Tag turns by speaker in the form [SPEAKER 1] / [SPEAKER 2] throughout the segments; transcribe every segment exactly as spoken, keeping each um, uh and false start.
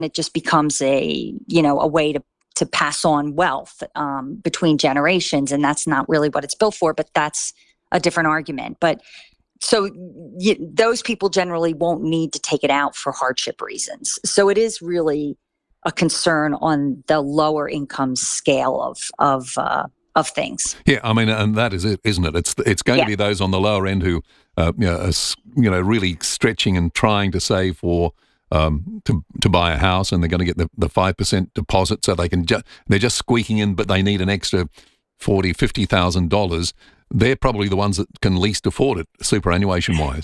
[SPEAKER 1] It just becomes a, you know, a way to, to pass on wealth um, between generations. And that's not really what it's built for, but that's a different argument. But so y- those people generally won't need to take it out for hardship reasons. So it is really a concern on the lower income scale of, of, uh, of things.
[SPEAKER 2] Yeah, I mean, and that is it, isn't it? It's it's going
[SPEAKER 1] Yeah.
[SPEAKER 2] to be those on the lower end who, uh, you know, are, s- you know, really stretching and trying to save for um, to to buy a house, and they're going to get the the five percent deposit, so they can ju- they're just squeaking in, but they need an extra forty, fifty thousand dollars. They're probably the ones that can least afford it, superannuation wise.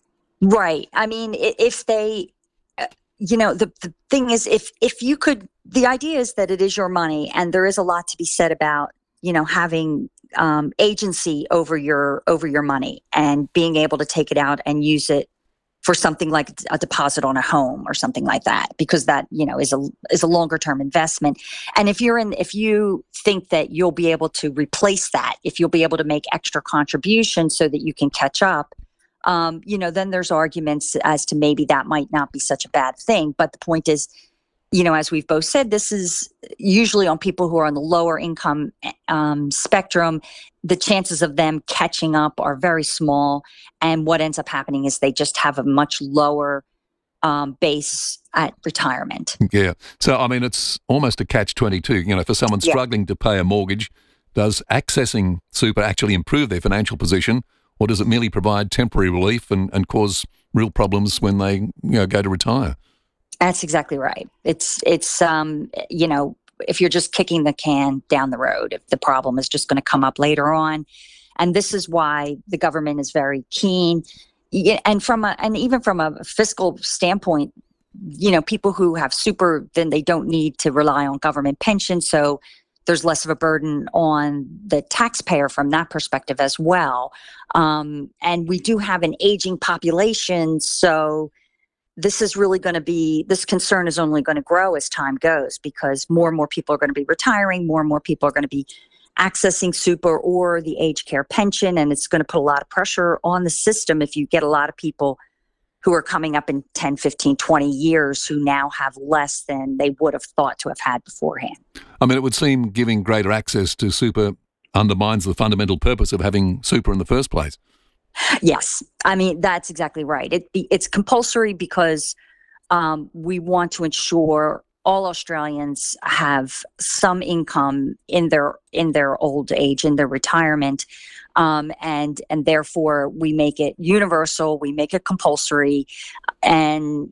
[SPEAKER 1] Right. I mean, i- if they, uh, you know, the, the thing is, if if you could, the idea is that it is your money, and there is a lot to be said about, you know, having um, agency over your over your money and being able to take it out and use it for something like a deposit on a home or something like that, because that, you know, is a is a longer term investment. And if you're in, if you think that you'll be able to replace that, if you'll be able to make extra contributions so that you can catch up, um, you know, then there's arguments as to maybe that might not be such a bad thing. But the point is, you know, as we've both said, this is usually on people who are on the lower income um, spectrum. The chances of them catching up are very small. And what ends up happening is they just have a much lower um, base at retirement.
[SPEAKER 2] Yeah. So, I mean, it's almost a catch twenty-two. You know, for someone
[SPEAKER 1] Yeah.
[SPEAKER 2] struggling to pay a mortgage, does accessing super actually improve their financial position, or does it merely provide temporary relief and, and cause real problems when they, you know, go to retire?
[SPEAKER 1] That's exactly right. It's, it's um, you know, if you're just kicking the can down the road, if the problem is just going to come up later on. And this is why the government is very keen. Yeah, and from a, and even from a fiscal standpoint, you know, people who have super, then they don't need to rely on government pensions. So there's less of a burden on the taxpayer from that perspective as well. Um, and we do have an aging population. So this is really going to be, this concern is only going to grow as time goes, because more and more people are going to be retiring, more and more people are going to be accessing super or the age care pension, and it's going to put a lot of pressure on the system if you get a lot of people who are coming up in ten, fifteen, twenty years who now have less than they would have thought to have had beforehand.
[SPEAKER 2] I mean, it would seem giving greater access to super undermines the fundamental purpose of having super in the first place.
[SPEAKER 1] Yes, I mean, that's exactly right. It, it's compulsory because um, we want to ensure all Australians have some income in their in their old age, in their retirement, um, and and therefore we make it universal. We make it compulsory, and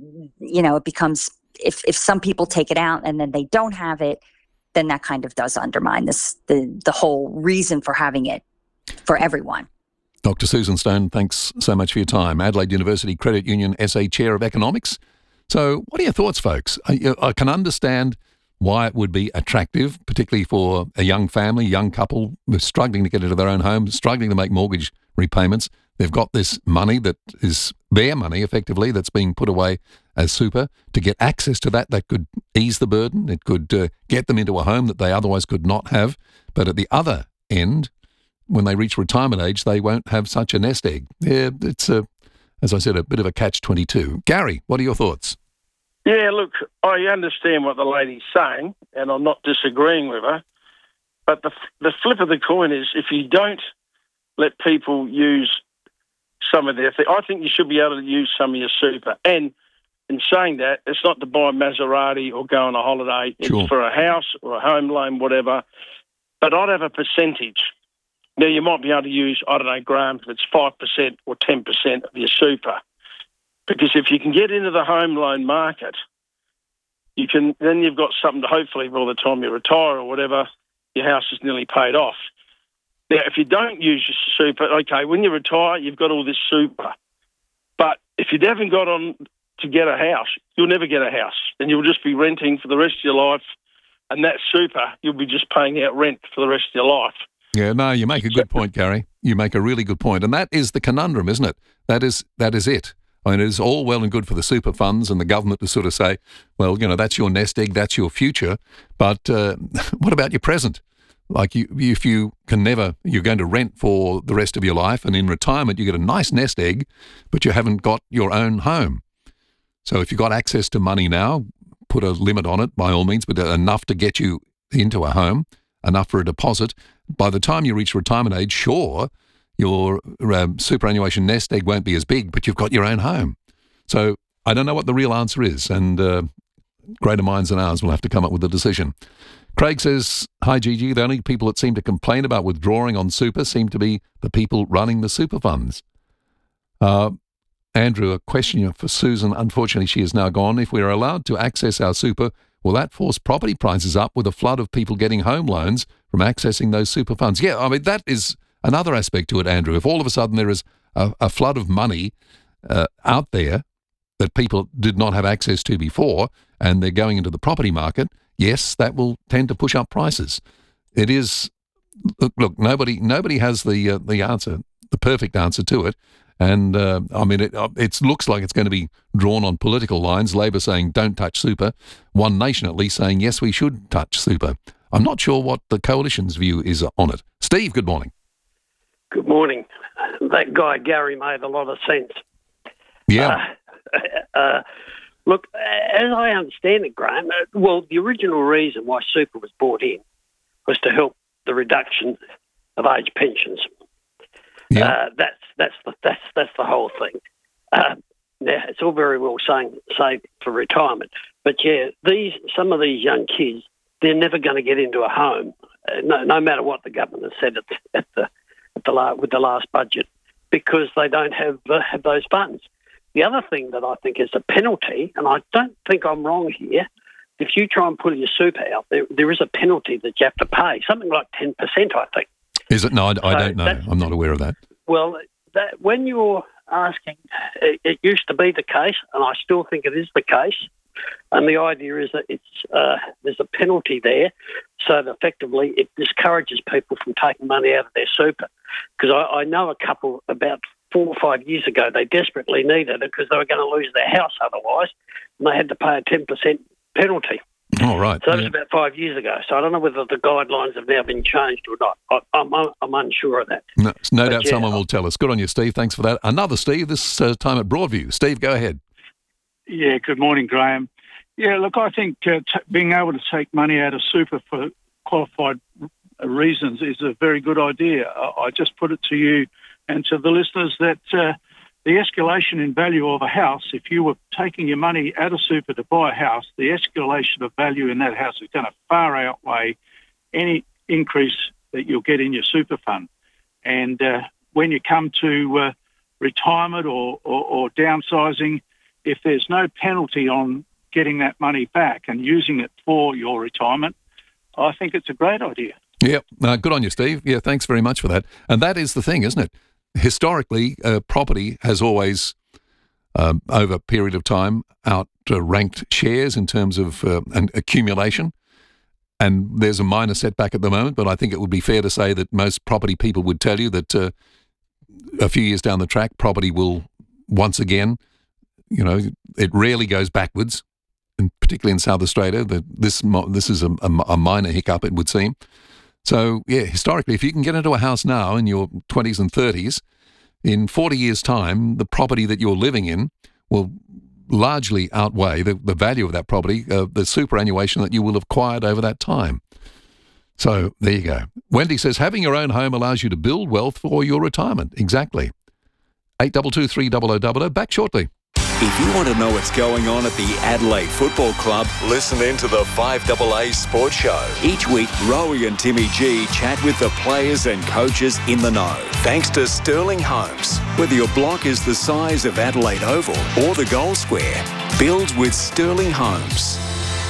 [SPEAKER 1] you know it becomes, if if some people take it out and then they don't have it, then that kind of does undermine this the the whole reason for having it for everyone.
[SPEAKER 2] Doctor Susan Stone, thanks so much for your time. Adelaide University Credit Union S A Chair of Economics. So what are your thoughts, folks? I, I can understand why it would be attractive, particularly for a young family, young couple who's struggling to get into their own home, struggling to make mortgage repayments. They've got this money that is their money, effectively, that's being put away as super. To get access to that, that could ease the burden. It could uh, get them into a home that they otherwise could not have. But at the other end, when they reach retirement age, they won't have such a nest egg. Yeah, it's, a, as I said, a bit of a catch twenty-two. Gary, what are your thoughts?
[SPEAKER 3] Yeah, look, I understand what the lady's saying, and I'm not disagreeing with her. But the the flip of the coin is, if you don't let people use some of their things, I think you should be able to use some of your super. And in saying that, it's not to buy a Maserati or go on a holiday.
[SPEAKER 2] Sure.
[SPEAKER 3] It's for a house or a home loan, whatever. But I'd have a percentage. Now, you might be able to use, I don't know, Graham, if it's five percent or ten percent of your super. Because if you can get into the home loan market, you can, then you've got something to, hopefully by the time you retire or whatever, your house is nearly paid off. Now, if you don't use your super, okay, when you retire, you've got all this super. But if you haven't got on to get a house, you'll never get a house. And you'll just be renting for the rest of your life. And that super, you'll be just paying out rent for the rest of your life.
[SPEAKER 2] Yeah, no, you make a good point, Gary. You make a really good point. And that is the conundrum, isn't it? That is that is it. I mean, it is all well and good for the super funds and the government to sort of say, well, you know, that's your nest egg, that's your future. But uh, what about your present? Like, you, if you can never, you're going to rent for the rest of your life, and in retirement you get a nice nest egg, but you haven't got your own home. So if you've got access to money now, put a limit on it by all means, but enough to get you into a home, enough for a deposit. By the time you reach retirement age, sure, your um, superannuation nest egg won't be as big, but you've got your own home. So I don't know what the real answer is, and uh, greater minds than ours will have to come up with a decision. Craig says, hi Gigi, the only people that seem to complain about withdrawing on super seem to be the people running the super funds. Uh, Andrew, a question for Susan. Unfortunately, she is now gone. If we are allowed to access our super, will that force property prices up with a flood of people getting home loans from accessing those super funds? Yeah, I mean, that is another aspect to it, Andrew. If all of a sudden there is a, a flood of money uh, out there that people did not have access to before, and they're going into the property market, yes, that will tend to push up prices. It is, look, look nobody nobody has the uh, the answer, the perfect answer to it. And, uh, I mean, it it looks like it's going to be drawn on political lines. Labor saying, don't touch super. One Nation, at least, saying, yes, we should touch super. I'm not sure what the coalition's view is on it. Steve, good morning.
[SPEAKER 4] Good morning. That guy, Gary, made a lot of sense.
[SPEAKER 2] Yeah.
[SPEAKER 4] Uh, uh, look, as I understand it, Graham, uh, well, the original reason why super was brought in was to help the reduction of age pensions.
[SPEAKER 2] Yeah.
[SPEAKER 4] Uh, that's that's the that's that's the whole thing. Uh, now it's all very well saying save for retirement, but yeah, these some of these young kids, they're never going to get into a home, uh, no, no matter what the government has said at, at the at the la- with the last budget, because they don't have uh, have those funds. The other thing that I think is a penalty, and I don't think I'm wrong here. If you try and pull your super out, there there is a penalty that you have to pay, something like ten percent, I think.
[SPEAKER 2] Is it? No, I, I
[SPEAKER 4] So
[SPEAKER 2] don't know.
[SPEAKER 4] that's-
[SPEAKER 2] I'm not aware of that.
[SPEAKER 4] Well, that, when you're asking, it, it used to be the case, and I still think it is the case. And the idea is that it's uh, there's a penalty there, so that effectively it discourages people from taking money out of their super. Because I, I know a couple about four or five years ago, they desperately needed it because they were going to lose their house otherwise, and they had to pay a ten percent penalty.
[SPEAKER 2] Oh, right.
[SPEAKER 4] So that was
[SPEAKER 2] Yeah.
[SPEAKER 4] about five years ago. So I don't know whether the guidelines have now been changed or not. I, I'm, I'm unsure of that.
[SPEAKER 2] No, no
[SPEAKER 4] But
[SPEAKER 2] doubt
[SPEAKER 4] yeah,
[SPEAKER 2] someone will tell us. Good on you, Steve. Thanks for that. Another Steve, this uh, time at Broadview. Steve, go ahead.
[SPEAKER 5] Yeah, good morning, Graham. Yeah, look, I think uh, t- being able to take money out of super for qualified reasons is a very good idea. I, I just put it to you and to the listeners that uh, the escalation in value of a house, if you were taking your money out of super to buy a house, the escalation of value in that house is going to far outweigh any increase that you'll get in your super fund. And uh, when you come to uh, retirement or, or, or downsizing, if there's no penalty on getting that money back and using it for your retirement, I think it's a great idea.
[SPEAKER 2] Yeah, uh, good on you, Steve. Yeah, thanks very much for that. And that is the thing, isn't it? Historically, uh, property has always, um, over a period of time, outranked shares in terms of uh, an accumulation. And there's a minor setback at the moment, but I think it would be fair to say that most property people would tell you that uh, a few years down the track, property will once again, you know, it rarely goes backwards, and particularly in South Australia, that this this is a, a, a minor hiccup, it would seem. So, yeah, historically, if you can get into a house now in your twenties and thirties, in forty years' time, the property that you're living in will largely outweigh the, the value of that property, uh, the superannuation that you will have acquired over that time. So, there you go. Wendy says, having your own home allows you to build wealth for your retirement. Exactly. eight two two three zero zero zero zero. Back shortly.
[SPEAKER 6] If you want to know what's going on at the Adelaide Football Club, listen in to the five A A Sports Show. Each week, Rowie and Timmy G chat with the players and coaches in the know. Thanks to Sterling Homes. Whether your block is the size of Adelaide Oval or the Goal Square, build with Sterling Homes.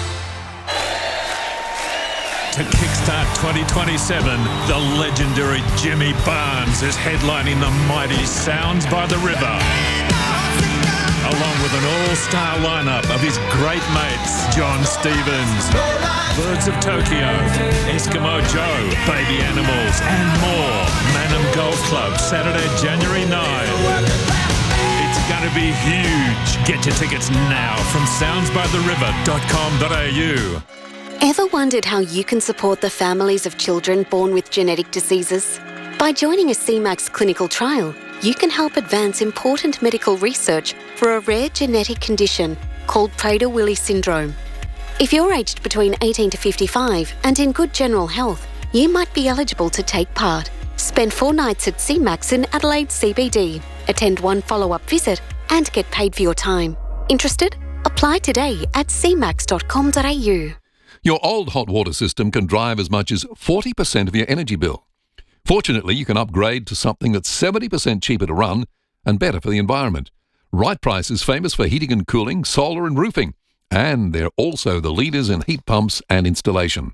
[SPEAKER 7] To kickstart twenty twenty-seven, the legendary Jimmy Barnes is headlining the mighty Sounds by the River, along with an all-star lineup of his great mates, John Stevens, Birds of Tokyo, Eskimo Joe, Baby Animals, and more. Manham Golf Club, Saturday, January ninth. It's going to be huge. Get your tickets now from sounds by the river dot com dot a u.
[SPEAKER 8] Ever wondered how you can support the families of children born with genetic diseases? By joining a C MAX clinical trial, you can help advance important medical research for a rare genetic condition called Prader-Willi syndrome. If you're aged between eighteen to fifty-five and in good general health, you might be eligible to take part. Spend four nights at C MAX in Adelaide C B D, attend one follow-up visit and get paid for your time. Interested? Apply today at c max dot com dot a u.
[SPEAKER 2] Your old hot water system can drive as much as forty percent of your energy bill. Fortunately, you can upgrade to something that's seventy percent cheaper to run and better for the environment. Right Price is famous for heating and cooling, solar and roofing, and they're also the leaders in heat pumps and installation.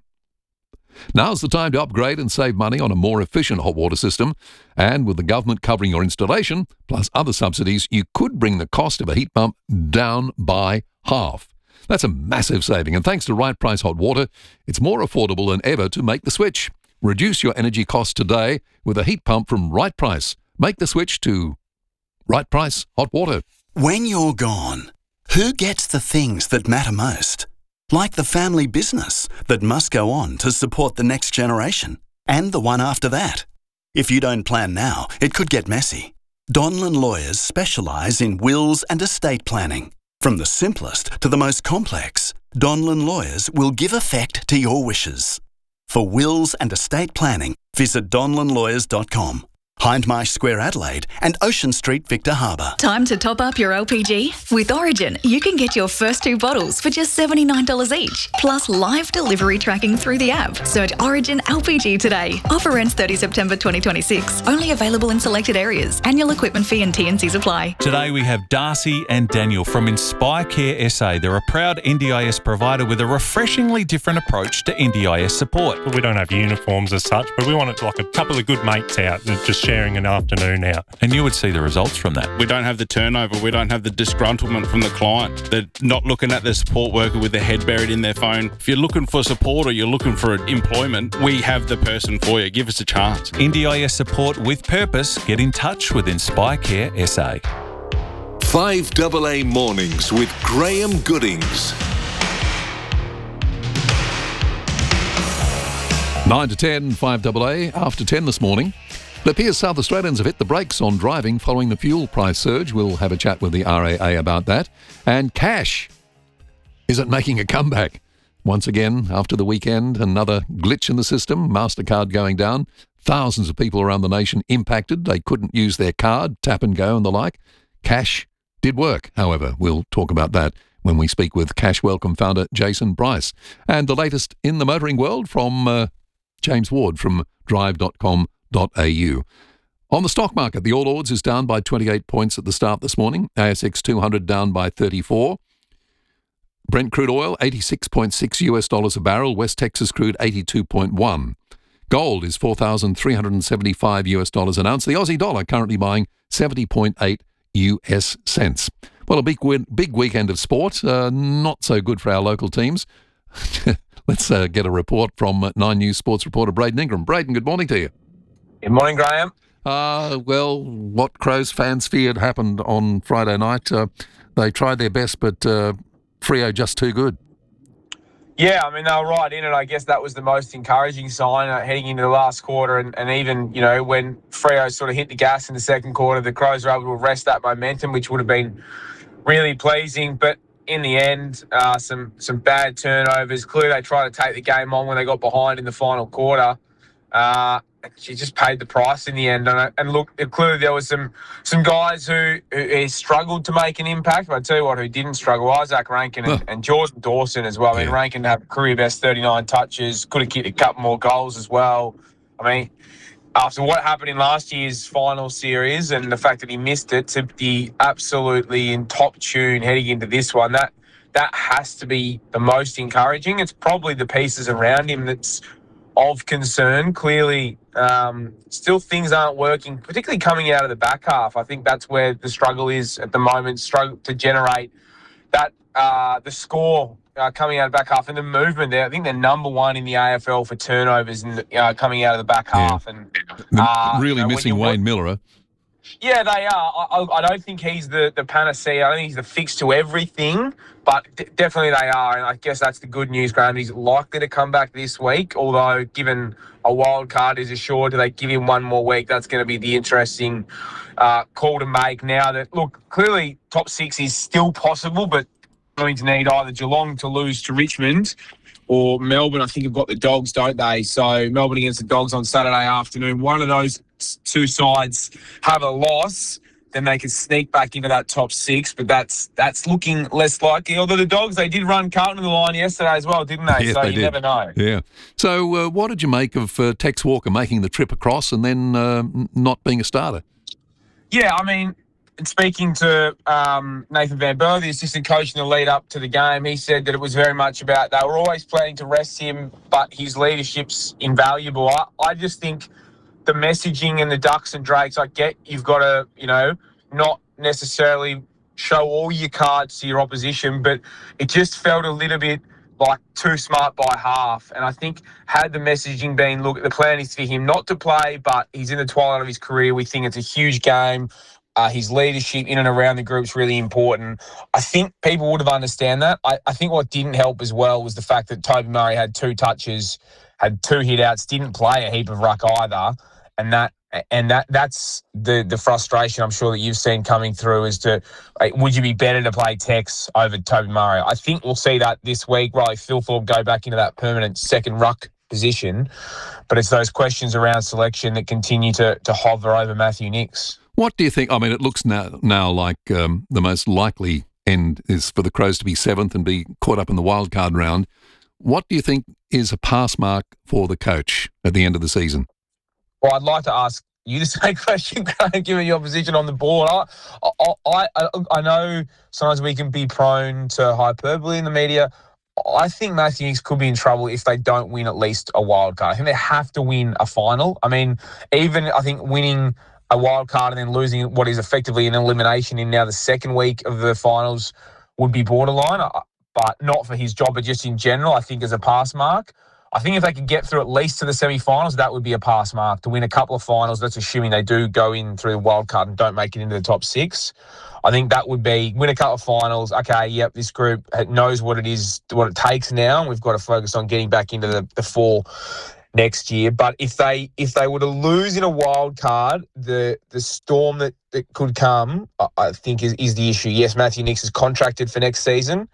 [SPEAKER 2] Now's the time to upgrade and save money on a more efficient hot water system, and with the government covering your installation, plus other subsidies, you could bring the cost of a heat pump down by half. That's a massive saving, and thanks to Right Price Hot Water, it's more affordable than ever to make the switch. Reduce your energy costs today with a heat pump from Right Price. Make the switch to Right Price Hot Water.
[SPEAKER 9] When you're gone, who gets the things that matter most? Like the family business that must go on to support the next generation and the one after that. If you don't plan now, it could get messy. Donlan Lawyers specialise in wills and estate planning. From the simplest to the most complex, Donlan Lawyers will give effect to your wishes. For wills and estate planning, visit donlan lawyers dot com. Hindmarsh Square Adelaide and Ocean Street Victor Harbour.
[SPEAKER 10] Time to top up your L P G? With Origin, you can get your first two bottles for just seventy-nine dollars each, plus live delivery tracking through the app. Search Origin L P G today. Offer ends thirtieth September twenty twenty-six. Only available in selected areas. Annual equipment fee and T and Cs apply.
[SPEAKER 11] Today we have Darcy and Daniel from Inspire Care S A. They're a proud N D I S provider with a refreshingly different approach to N D I S support.
[SPEAKER 12] We don't have uniforms as such, but we want it to like a couple of good mates out that just sharing an afternoon out.
[SPEAKER 11] And you would see the results from that.
[SPEAKER 13] We don't have the turnover. We don't have the disgruntlement from the client. They're not looking at the support worker with their head buried in their phone. If you're looking for support or you're looking for employment, we have the person for you. Give us a chance.
[SPEAKER 11] N D I S support with purpose. Get in touch with Inspire Care S A.
[SPEAKER 6] five A A Mornings with Graham Goodings.
[SPEAKER 2] nine to ten, five A A, after ten this morning. It appears South Australians have hit the brakes on driving following the fuel price surge. We'll have a chat with the R A A about that. And cash isn't making a comeback. Once again, after the weekend, another glitch in the system, MasterCard going down. Thousands of people around the nation impacted. They couldn't use their card, tap and go and the like. Cash did work, however. We'll talk about that when we speak with Cash Welcome founder Jason Bryce. And the latest in the motoring world from uh, James Ward from drive dot com dot a u. On the stock market, the All Ords is down by twenty-eight points at the start this morning. A S X two hundred down by thirty-four. Brent crude oil, eighty-six point six U S dollars a barrel. West Texas crude, eighty-two point one. Gold is four thousand three hundred seventy-five U S dollars an ounce. The Aussie dollar currently buying seventy point eight U S cents. Well, a big win, big weekend of sport. Uh, not so good for our local teams. Let's uh, get a report from Nine News sports reporter Braden Ingram. Braden, good morning to you.
[SPEAKER 14] Good morning, Graham.
[SPEAKER 2] Uh, well, what Crows fans feared happened on Friday night. Uh, they tried their best, but uh, Freo just too good.
[SPEAKER 14] Yeah, I mean, they were right in it. I guess that was the most encouraging sign uh, heading into the last quarter. And, and even, you know, when Freo sort of hit the gas in the second quarter, the Crows were able to arrest that momentum, which would have been really pleasing. But in the end, uh, some some bad turnovers. Clearly, they tried to take the game on when they got behind in the final quarter. Uh, she just paid the price in the end. And, and look, clearly there was some some guys who, who struggled to make an impact. But I tell you what, who didn't struggle, Isaac Rankin and, and Jordan Dawson as well. I mean, yeah. Rankin had career best thirty-nine touches, could have kicked a couple more goals as well. I mean, after what happened in last year's final series and the fact that he missed it, to be absolutely in top tune heading into this one, that that has to be the most encouraging. It's probably the pieces around him that's of concern. Clearly, um, still things aren't working, particularly coming out of the back half. I think that's where the struggle is at the moment, struggle to generate that uh, the score uh, coming out of the back half and the movement there. I think they're number one in the A F L for turnovers and uh, coming out of the back half.
[SPEAKER 2] Yeah.
[SPEAKER 14] And uh,
[SPEAKER 2] really
[SPEAKER 14] you know,
[SPEAKER 2] missing Wayne Miller.
[SPEAKER 14] Yeah, they are. I, I don't think he's the, the panacea. I don't think he's the fix to everything, but d- definitely they are. And I guess that's the good news, Graham. He's likely to come back this week, although given a wild card is assured, do they give him one more week? That's going to be the interesting uh, call to make now that, look, clearly top six is still possible, but going to need either Geelong to lose to Richmond or Melbourne, I think, have got the Dogs, don't they? So Melbourne against the Dogs on Saturday afternoon. One of those two sides have a loss, then they can sneak back into that top six, but that's that's looking less likely. Although the Dogs, they did run Carlton to the line yesterday as well, didn't they?
[SPEAKER 2] Yes,
[SPEAKER 14] so
[SPEAKER 2] they
[SPEAKER 14] you
[SPEAKER 2] did.
[SPEAKER 14] never know.
[SPEAKER 2] Yeah. So uh, what did you make of uh, Tex Walker making the trip across and then uh, not being a starter?
[SPEAKER 14] Yeah, I mean, speaking to um, Nathan Van Burle, the assistant coach in the lead up to the game, he said that it was very much about they were always planning to rest him, but his leadership's invaluable. I, I just think the messaging and the ducks and drakes, I get you've got to, you know, not necessarily show all your cards to your opposition, but it just felt a little bit like too smart by half. And I think had the messaging been, look, the plan is for him not to play, but he's in the twilight of his career. We think it's a huge game. Uh, his leadership in and around the group is really important. I think people would have understand that. I, I think what didn't help as well was the fact that Toby Murray had two touches, had two hit-outs, didn't play a heap of ruck either. And that and that that's the the frustration I'm sure that you've seen coming through as to, like, would you be better to play Tex over Toby Murray? I think we'll see that this week. Riley Philthorpe go back into that permanent second ruck position. But it's those questions around selection that continue to, to hover over Matthew Nicks.
[SPEAKER 2] What do you think? I mean, it looks now, now like um, the most likely end is for the Crows to be seventh and be caught up in the wildcard round. What do you think is a pass mark for the coach at the end of the season?
[SPEAKER 14] Well, I'd like to ask you the same question, Graham, given your position on the board. I, I, I, I know sometimes we can be prone to hyperbole in the media. I think Matthew Nicks could be in trouble if they don't win at least a wild card. I think they have to win a final. I mean, even I think winning a wild card and then losing what is effectively an elimination in now the second week of the finals would be borderline, but not for his job, but just in general, I think as a pass mark. I think if they could get through at least to the semi-finals, that would be a pass mark. To win a couple of finals, that's assuming they do go in through the wild card and don't make it into the top six. I think that would be win a couple of finals. Okay, yep, this group knows what it is, what it takes now, and we've got to focus on getting back into the, the four next year. But if they if they were to lose in a wild card, the the storm that, that could come, I, I think is, is the issue. Yes, Matthew Nicks is contracted for next season.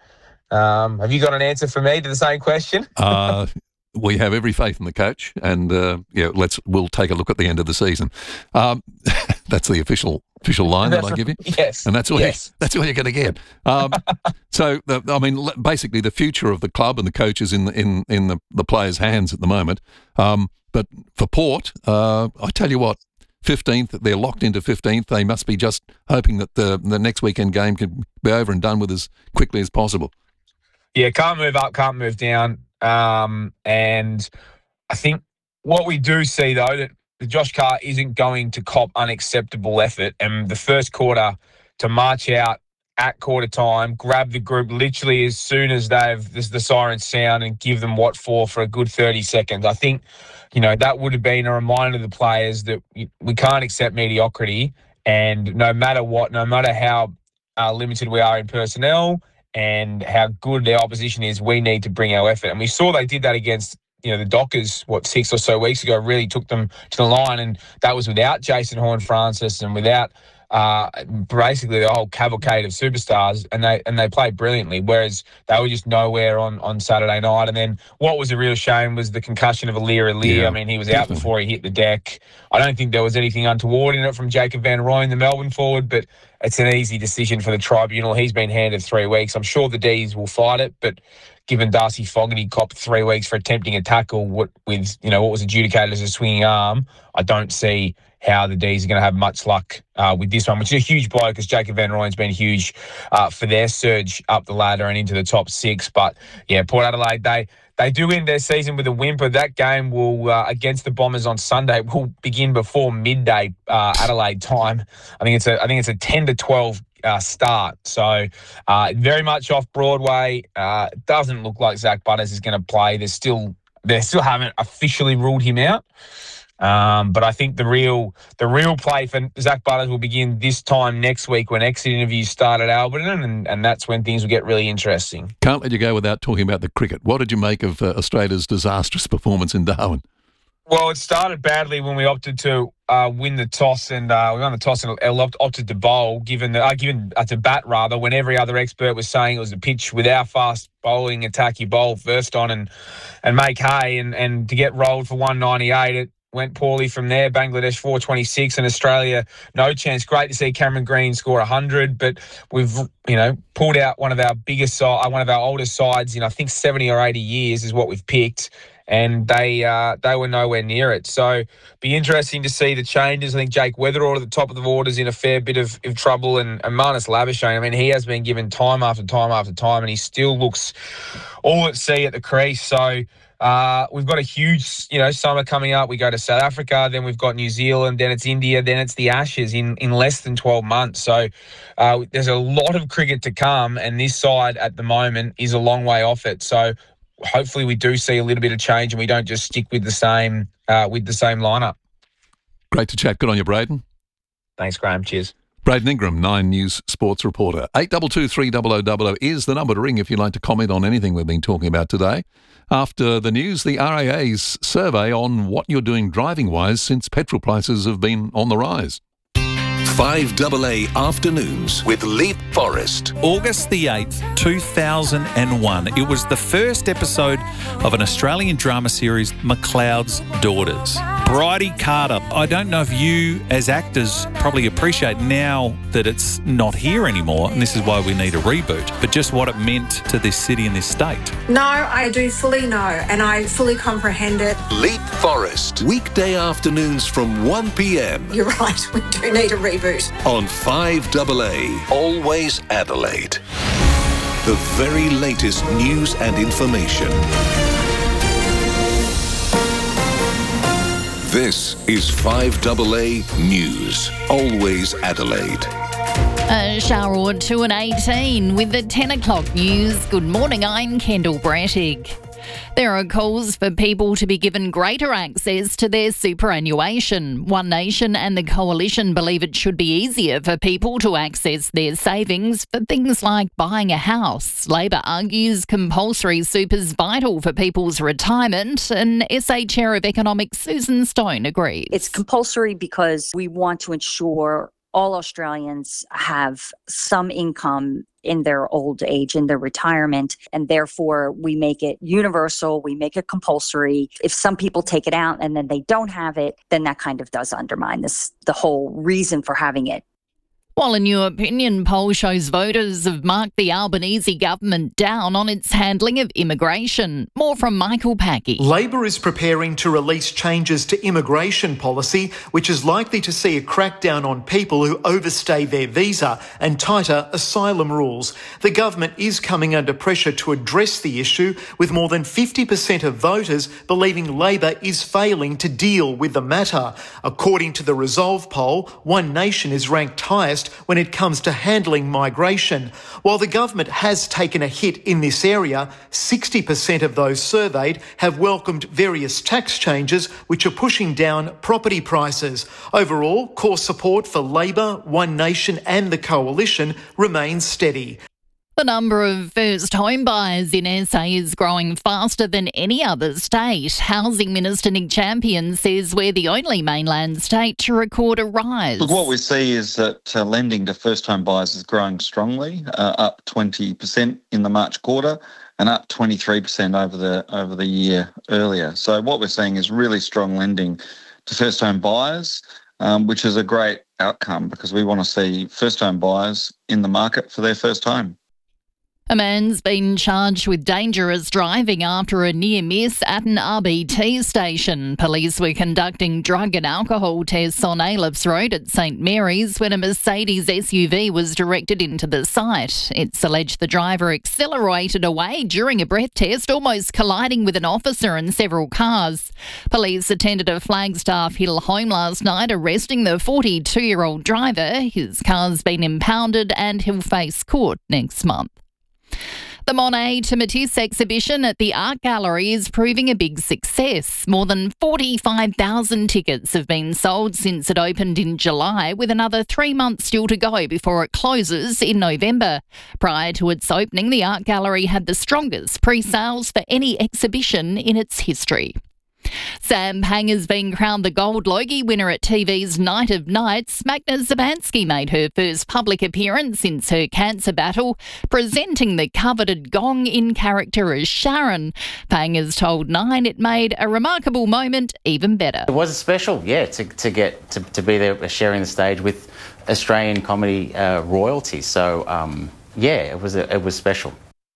[SPEAKER 14] Um, have you got an answer for me to the same question?
[SPEAKER 2] uh, we have every faith in the coach, and uh, yeah, let's we'll take a look at the end of the season. Um, that's the official official line that I give you.
[SPEAKER 14] Yes,
[SPEAKER 2] and that's all.
[SPEAKER 14] Yes.
[SPEAKER 2] You, that's all you're going to get. Um, so, the, I mean, basically, the future of the club and the coach is in the, in in the, the players' hands at the moment. Um, but for Port, uh, I tell you what, fifteenth, they're locked into fifteenth. They must be just hoping that the the next weekend game can be over and done with as quickly as possible.
[SPEAKER 14] Yeah, can't move up, can't move down. Um, and I think what we do see, though, that the Josh Carr isn't going to cop unacceptable effort. And the first quarter to march out at quarter time, grab the group literally as soon as they've this, the sirens sound and give them what for for a good thirty seconds. I think, you know, that would have been a reminder to the players that we can't accept mediocrity. And no matter what, no matter how uh, limited we are in personnel and how good their opposition is, we need to bring our effort. And we saw they did that against, you know, the Dockers, what, six or so weeks ago, really took them to the line. And that was without Jason Horne-Francis and without uh, basically the whole cavalcade of superstars. And they and they played brilliantly, whereas they were just nowhere on, on Saturday night. And then what was a real shame was the concussion of Aliir Aliir.
[SPEAKER 2] Yeah,
[SPEAKER 14] I mean, he was out
[SPEAKER 2] definitely.
[SPEAKER 14] before he hit the deck. I don't think there was anything untoward in it from Jacob Van Rooyen, the Melbourne forward, but it's an easy decision for the tribunal. He's been handed three weeks. I'm sure the D's will fight it, but given Darcy Fogarty copped three weeks for attempting a tackle with, with you know, what was adjudicated as a swinging arm, I don't see how the D's are going to have much luck uh, with this one, which is a huge blow because Jacob Van Rooyen's been huge uh, for their surge up the ladder and into the top six. But, yeah, Port Adelaide, they they do end their season with a whimper. That game will uh, against the Bombers on Sunday will begin before midday uh, Adelaide time. I think it's a I think it's a ten to twelve uh, start. So uh, very much off Broadway. Uh, doesn't look like Zach Butters is going to play. There's still they still haven't officially ruled him out. Um, but I think the real the real play for Zach Butters will begin this time next week when exit interviews start at Alberton, and, and that's when things will get really interesting.
[SPEAKER 2] Can't let you go without talking about the cricket. What did you make of uh, Australia's disastrous performance in Darwin?
[SPEAKER 14] Well, it started badly when we opted to uh, win the toss, and uh, we won the toss and opted to bowl, given the, uh, given uh, to bat rather. When every other expert was saying it was a pitch with our fast bowling attack, you bowl first on and and make hay, and, and to get rolled for one ninety-eight, it went poorly from there. Bangladesh four twenty-six and Australia no chance. Great to see Cameron Green score one hundred, but we've you know pulled out one of our biggest side, one of our oldest sides in I think seventy or eighty years is what we've picked. And they uh, they were nowhere near it. So be interesting to see the changes. I think Jake Weatherall at the top of the order is in a fair bit of, of trouble. And, and Marnus Labuschagne, I mean, he has been given time after time after time, and he still looks all at sea at the crease. So uh, we've got a huge, you know, summer coming up. We go to South Africa, then we've got New Zealand, then it's India, then it's the Ashes in, in less than twelve months. So uh, there's a lot of cricket to come, and this side at the moment is a long way off it. So hopefully we do see a little bit of change and we don't just stick with the same uh, with the same lineup.
[SPEAKER 2] Great to chat. Good on you, Braden.
[SPEAKER 14] Thanks, Graham. Cheers.
[SPEAKER 2] Braden Ingram, Nine News sports reporter. eight two two, three zero zero zero zero is the number to ring if you'd like to comment on anything we've been talking about today. After the news, the R A A's survey on what you're doing driving-wise since petrol prices have been on the rise.
[SPEAKER 15] five double A Afternoons with Leap Forest.
[SPEAKER 11] August the eighth, two thousand one. It was the first episode of an Australian drama series, McLeod's Daughters. Bridie Carter. I don't know if you, as actors, probably appreciate now that it's not here anymore, and this is why we need a reboot, but just what it meant to this city and this state.
[SPEAKER 16] No, I do fully know, and I fully comprehend it.
[SPEAKER 15] Leap Forest. Weekday afternoons from one p.m.
[SPEAKER 16] You're right, we do need a reboot.
[SPEAKER 15] On five double A, Always Adelaide. The very latest news and information. This is five double A News, Always Adelaide.
[SPEAKER 17] A shower or two and eighteen with the ten o'clock news. Good morning, I'm Kendall Brettig. There are calls for people to be given greater access to their superannuation. One Nation and the Coalition believe it should be easier for people to access their savings for things like buying a house. Labor argues compulsory super's vital for people's retirement, and S A Chair of Economics Susan Stone agrees.
[SPEAKER 1] It's compulsory because we want to ensure all Australians have some income in their old age, in their retirement, and therefore we make it universal, we make it compulsory. If some people take it out and then they don't have it, then that kind of does undermine this, the whole reason for having it.
[SPEAKER 17] While a new opinion poll shows voters have marked the Albanese government down on its handling of immigration. More from Michael Packy.
[SPEAKER 18] Labor is preparing to release changes to immigration policy, which is likely to see a crackdown on people who overstay their visa and tighter asylum rules. The government is coming under pressure to address the issue, with more than fifty percent of voters believing Labor is failing to deal with the matter. According to the Resolve poll, One Nation is ranked highest when it comes to handling migration. While the government has taken a hit in this area, sixty percent of those surveyed have welcomed various tax changes which are pushing down property prices. Overall, core support for Labor, One Nation and the Coalition remains steady.
[SPEAKER 17] The number of first home buyers in S A is growing faster than any other state. Housing Minister Nick Champion says we're the only mainland state to record a rise.
[SPEAKER 19] Look, what we see is that uh, lending to first home buyers is growing strongly, uh, up twenty percent in the March quarter and up twenty-three percent over the over the year earlier. So what we're seeing is really strong lending to first home buyers, um, which is a great outcome because we want to see first home buyers in the market for their first home.
[SPEAKER 17] A man's been charged with dangerous driving after a near miss at an R B T station. Police were conducting drug and alcohol tests on Ailofts Road at St Mary's when a Mercedes S U V was directed into the site. It's alleged the driver accelerated away during a breath test, almost colliding with an officer and several cars. Police attended a Flagstaff Hill home last night, arresting the forty-two-year-old driver. His car's been impounded and he'll face court next month. The Monet to Matisse exhibition at the Art Gallery is proving a big success. More than forty-five thousand tickets have been sold since it opened in July, with another three months still to go before it closes in November. Prior to its opening, the Art Gallery had the strongest pre-sales for any exhibition in its history. Sam Pang has been crowned the Gold Logie winner at T V's Night of Nights. Magda Szubanski made her first public appearance since her cancer battle, presenting the coveted gong in character as Sharon. Pang has told Nine it made a remarkable moment even better.
[SPEAKER 20] It was special, yeah, to, to get to, to be there sharing the stage with Australian comedy uh, royalty. So, um, yeah, it was a, it was special.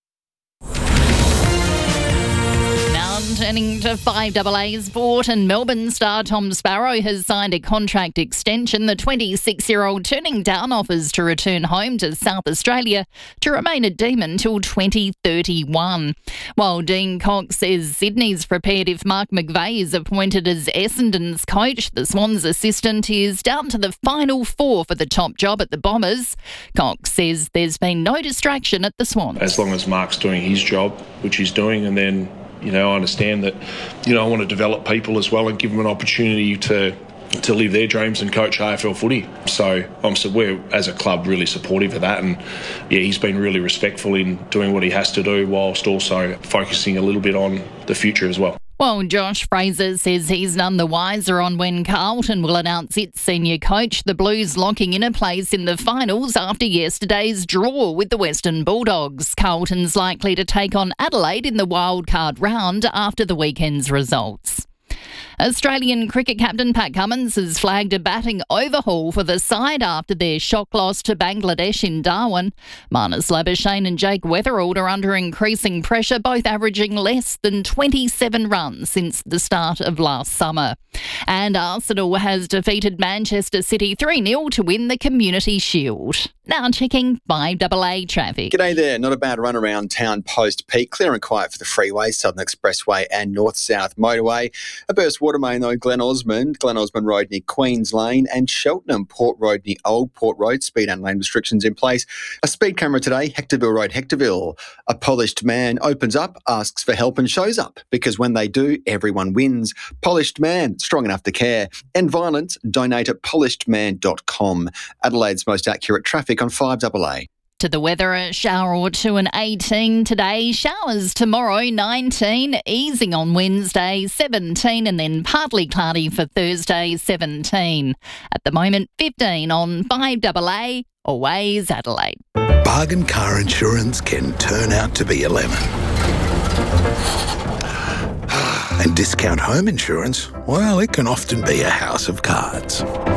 [SPEAKER 17] Turning to five A A sport, and Melbourne star Tom Sparrow has signed a contract extension. The twenty-six-year-old turning down offers to return home to South Australia to remain a Demon till twenty thirty-one. While Dean Cox says Sydney's prepared if Mark McVeigh is appointed as Essendon's coach, the Swans assistant is down to the final four for the top job at the Bombers. Cox says there's been no distraction at the Swans.
[SPEAKER 21] As long as Mark's doing his job, which he's doing, and then You know, I understand that, you know, I want to develop people as well and give them an opportunity to to live their dreams and coach A F L footy. So I'm so we're, as a club, really supportive of that. And, yeah, he's been really respectful in doing what he has to do whilst also focusing a little bit on the future as well.
[SPEAKER 17] Well, Josh Fraser says he's none the wiser on when Carlton will announce its senior coach. The Blues locking in a place in the finals after yesterday's draw with the Western Bulldogs. Carlton's likely to take on Adelaide in the wildcard round after the weekend's results. Australian cricket captain Pat Cummins has flagged a batting overhaul for the side after their shock loss to Bangladesh in Darwin. Marnus Labuschagne and Jake Weatherald are under increasing pressure, both averaging less than twenty-seven runs since the start of last summer. And Arsenal has defeated Manchester City three nil to win the Community Shield. Now checking five A A traffic.
[SPEAKER 22] G'day there. Not a bad run around town post-peak. Clear and quiet for the freeway, Southern Expressway and North-South Motorway. A burst water main though, Glen Osmond, Glen Osmond Road near Queens Lane, and Cheltenham Port Road near Old Port Road. Speed and lane restrictions in place. A speed camera today, Hectorville Road, Hectorville. A polished man opens up, asks for help and shows up, because when they do, everyone wins. Polished man, strong enough to care. End violence, donate at polished man dot com. Adelaide's most accurate traffic on five A A.
[SPEAKER 17] To the weather, a shower or two and eighteen today, showers tomorrow nineteen, easing on Wednesday seventeen, and then partly cloudy for Thursday seventeen. At the moment moment, fifteen on five A A, always Adelaide.
[SPEAKER 23] Bargain car insurance can turn out to be a lemon. And discount home insurance, well, it can often be a house of cards.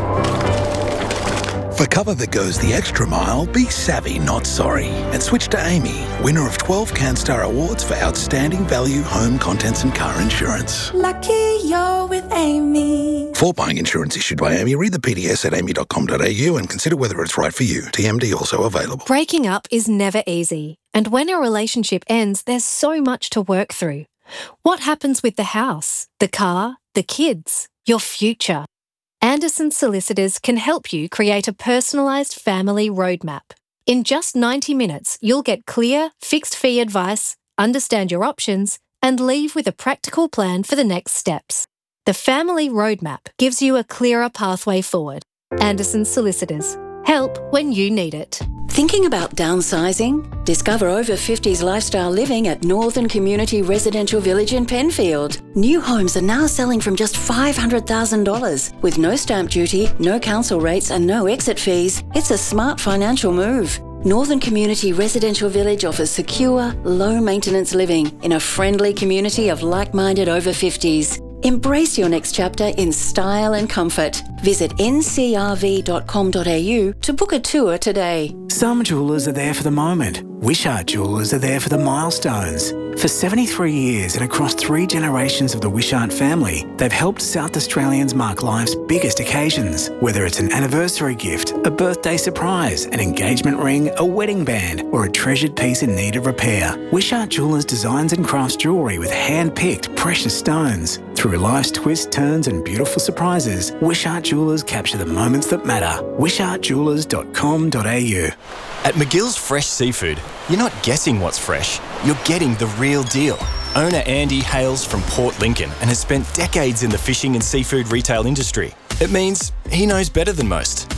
[SPEAKER 23] For cover that goes the extra mile, be savvy, not sorry. And switch to Amy, winner of twelve CanStar Awards for outstanding value home contents and car insurance.
[SPEAKER 24] Lucky you're with Amy.
[SPEAKER 23] For buying insurance issued by Amy, read the P D S at amy dot com dot a u and consider whether it's right for you. T M D also available.
[SPEAKER 25] Breaking up is never easy. And when a relationship ends, there's so much to work through. What happens with the house, the car, the kids, your future? Anderson Solicitors can help you create a personalised family roadmap. In just ninety minutes, you'll get clear, fixed-fee advice, understand your options, and leave with a practical plan for the next steps. The Family Roadmap gives you a clearer pathway forward. Anderson Solicitors. Help when you need it.
[SPEAKER 26] Thinking about downsizing? Discover over fifties lifestyle living at Northern Community Residential Village in Penfield. New homes are now selling from just five hundred thousand dollars. With no stamp duty, no council rates and no exit fees, it's a smart financial move. Northern Community Residential Village offers secure, low-maintenance living in a friendly community of like-minded over fifties. Embrace your next chapter in style and comfort. Visit n c r v dot com dot a u to book a tour today.
[SPEAKER 27] Some jewellers are there for the moment. Wishart Jewellers are there for the milestones. For seventy-three years and across three generations of the Wishart family, they've helped South Australians mark life's biggest occasions. Whether it's an anniversary gift, a birthday surprise, an engagement ring, a wedding band, or a treasured piece in need of repair, Wishart Jewellers designs and crafts jewellery with hand-picked precious stones. Through life's twists, turns and beautiful surprises, Wishart Jewellers capture the moments that matter. wishart jewellers dot com dot a u.
[SPEAKER 28] At McGill's Fresh Seafood, you're not guessing what's fresh, you're getting the real deal. Owner Andy hails from Port Lincoln and has spent decades in the fishing and seafood retail industry. It means he knows better than most.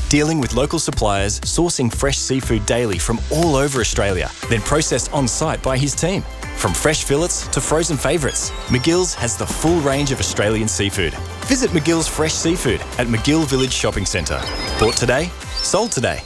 [SPEAKER 28] dealing with local suppliers, sourcing fresh seafood daily from all over Australia, then processed on-site by his team. From fresh fillets to frozen favourites, McGill's has the full range of Australian seafood. Visit McGill's Fresh Seafood at McGill Village Shopping Centre. Bought today, sold today.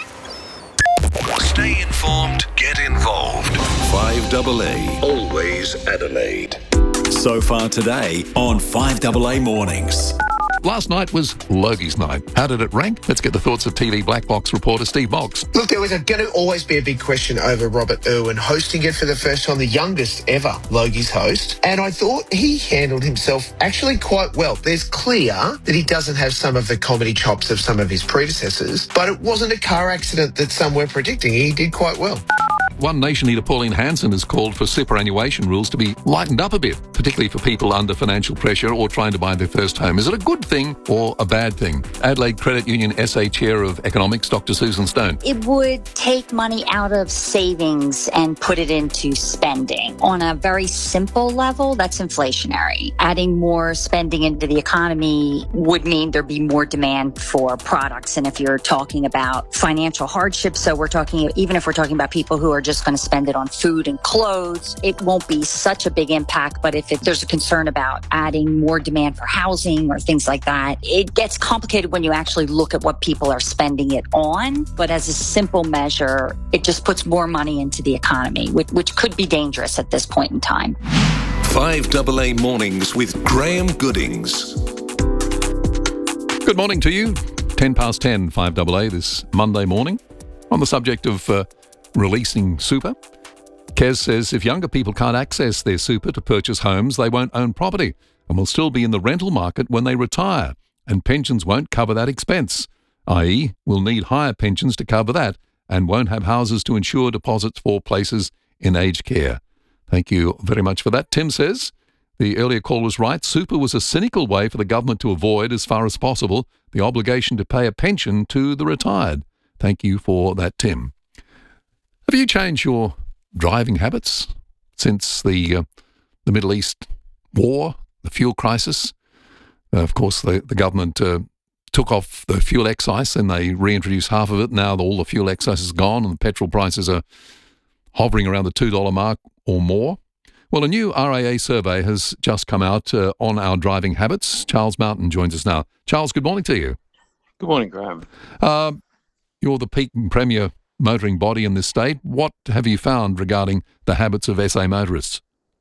[SPEAKER 15] Stay informed, get involved. five A A, always Adelaide.
[SPEAKER 6] So far today on five A A Mornings.
[SPEAKER 2] Last night was Logie's night. How did it rank? Let's get the thoughts of T V Black Box reporter Steve Box.
[SPEAKER 3] Look, there was going to always be a big question over Robert Irwin hosting it for the first time, the youngest ever Logie's host. And I thought he handled himself actually quite well. There's clear that he doesn't have some of the comedy chops of some of his predecessors, but it wasn't a car accident that some were predicting. He did quite well.
[SPEAKER 2] One Nation leader, Pauline Hanson, has called for superannuation rules to be lightened up a bit, particularly for people under financial pressure or trying to buy their first home. Is it a good thing or a bad thing? Adelaide Credit Union S A Chair of Economics, Doctor Susan Stone.
[SPEAKER 1] It would take money out of savings and put it into spending. On a very simple level, that's inflationary. Adding more spending into the economy would mean there'd be more demand for products. And if you're talking about financial hardship, so we're talking, even if we're talking about people who are just going to spend it on food and clothes, it won't be such a big impact. But if it, there's a concern about adding more demand for housing or things like that, it gets complicated when you actually look at what people are spending it on. But as a simple measure, it just puts more money into the economy, which, which could be dangerous at this point in time.
[SPEAKER 15] five A A Mornings with Graham Goodings.
[SPEAKER 2] Good morning to you. ten past ten, five A A this Monday morning. On the subject of uh, releasing super, Kez says if younger people can't access their super to purchase homes, they won't own property and will still be in the rental market when they retire, and pensions won't cover that expense, that is, we'll need higher pensions to cover that and won't have houses to insure deposits for places in aged care. Thank you very much for that. Tim says the earlier call was right. Super was a cynical way for the government to avoid, as far as possible, the obligation to pay a pension to the retired. Thank you for that, Tim. Have you changed your driving habits since the uh, the Middle East war, the fuel crisis? Uh, of course, the, the government uh, took off the fuel excise and they reintroduced half of it. Now all the fuel excise is gone and the petrol prices are hovering around the two dollars mark or more. Well, a new R A A survey has just come out uh, on our driving habits. Charles Mountain joins us now. Charles, good morning to you.
[SPEAKER 4] Good morning, Graham.
[SPEAKER 2] Uh, you're the peak and premier motoring body in this state. What have you found regarding the habits of S A motorists?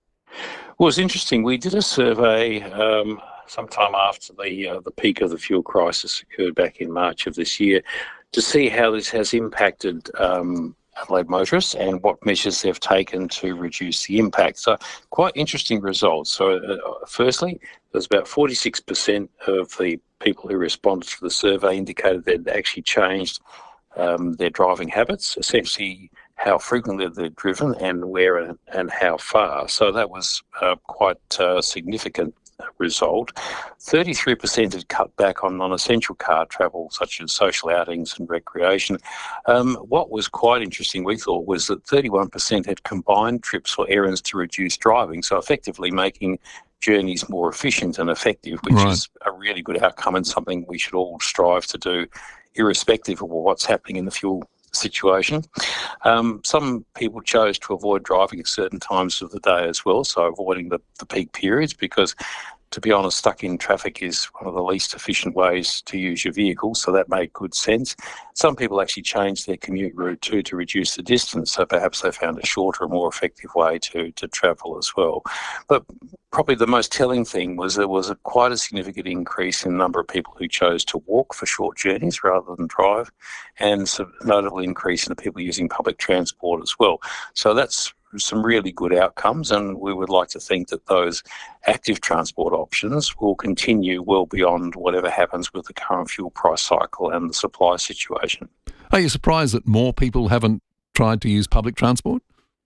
[SPEAKER 4] Well, it's interesting. We did a survey um, sometime after the uh, the peak of the fuel crisis occurred back in March of this year to see how this has impacted um, Adelaide motorists and what measures they've taken to reduce the impact. So quite interesting results. So uh, firstly, there's about forty-six percent of the people who responded to the survey indicated they'd actually changed Um, their driving habits, essentially how frequently they're driven and where and, and how far. So that was uh, quite a significant result. thirty-three percent had cut back on non-essential car travel, such as social outings and recreation. Um, what was quite interesting, we thought, was that thirty-one percent had combined trips or errands to reduce driving, so effectively making journeys more efficient and effective, which right. is a really good outcome and something we should all strive to do, irrespective of what's happening in the fuel situation. Um, some people chose to avoid driving at certain times of the day as well, so avoiding the, the peak periods, because to be honest, stuck in traffic is one of the least efficient ways to use your vehicle, so that made good sense. Some people actually changed their commute route too to reduce the distance, so perhaps they found a shorter, more effective way to, to travel as well. But probably the most telling thing was there was a, quite a significant increase in the number of people who chose to walk for short journeys rather than drive, and a notable increase in the people using public transport as well. So that's some really good outcomes, and we would like to think that those active transport options will continue well beyond whatever happens with the current fuel price cycle and the supply situation.
[SPEAKER 2] Are you surprised that more people haven't tried to use public transport?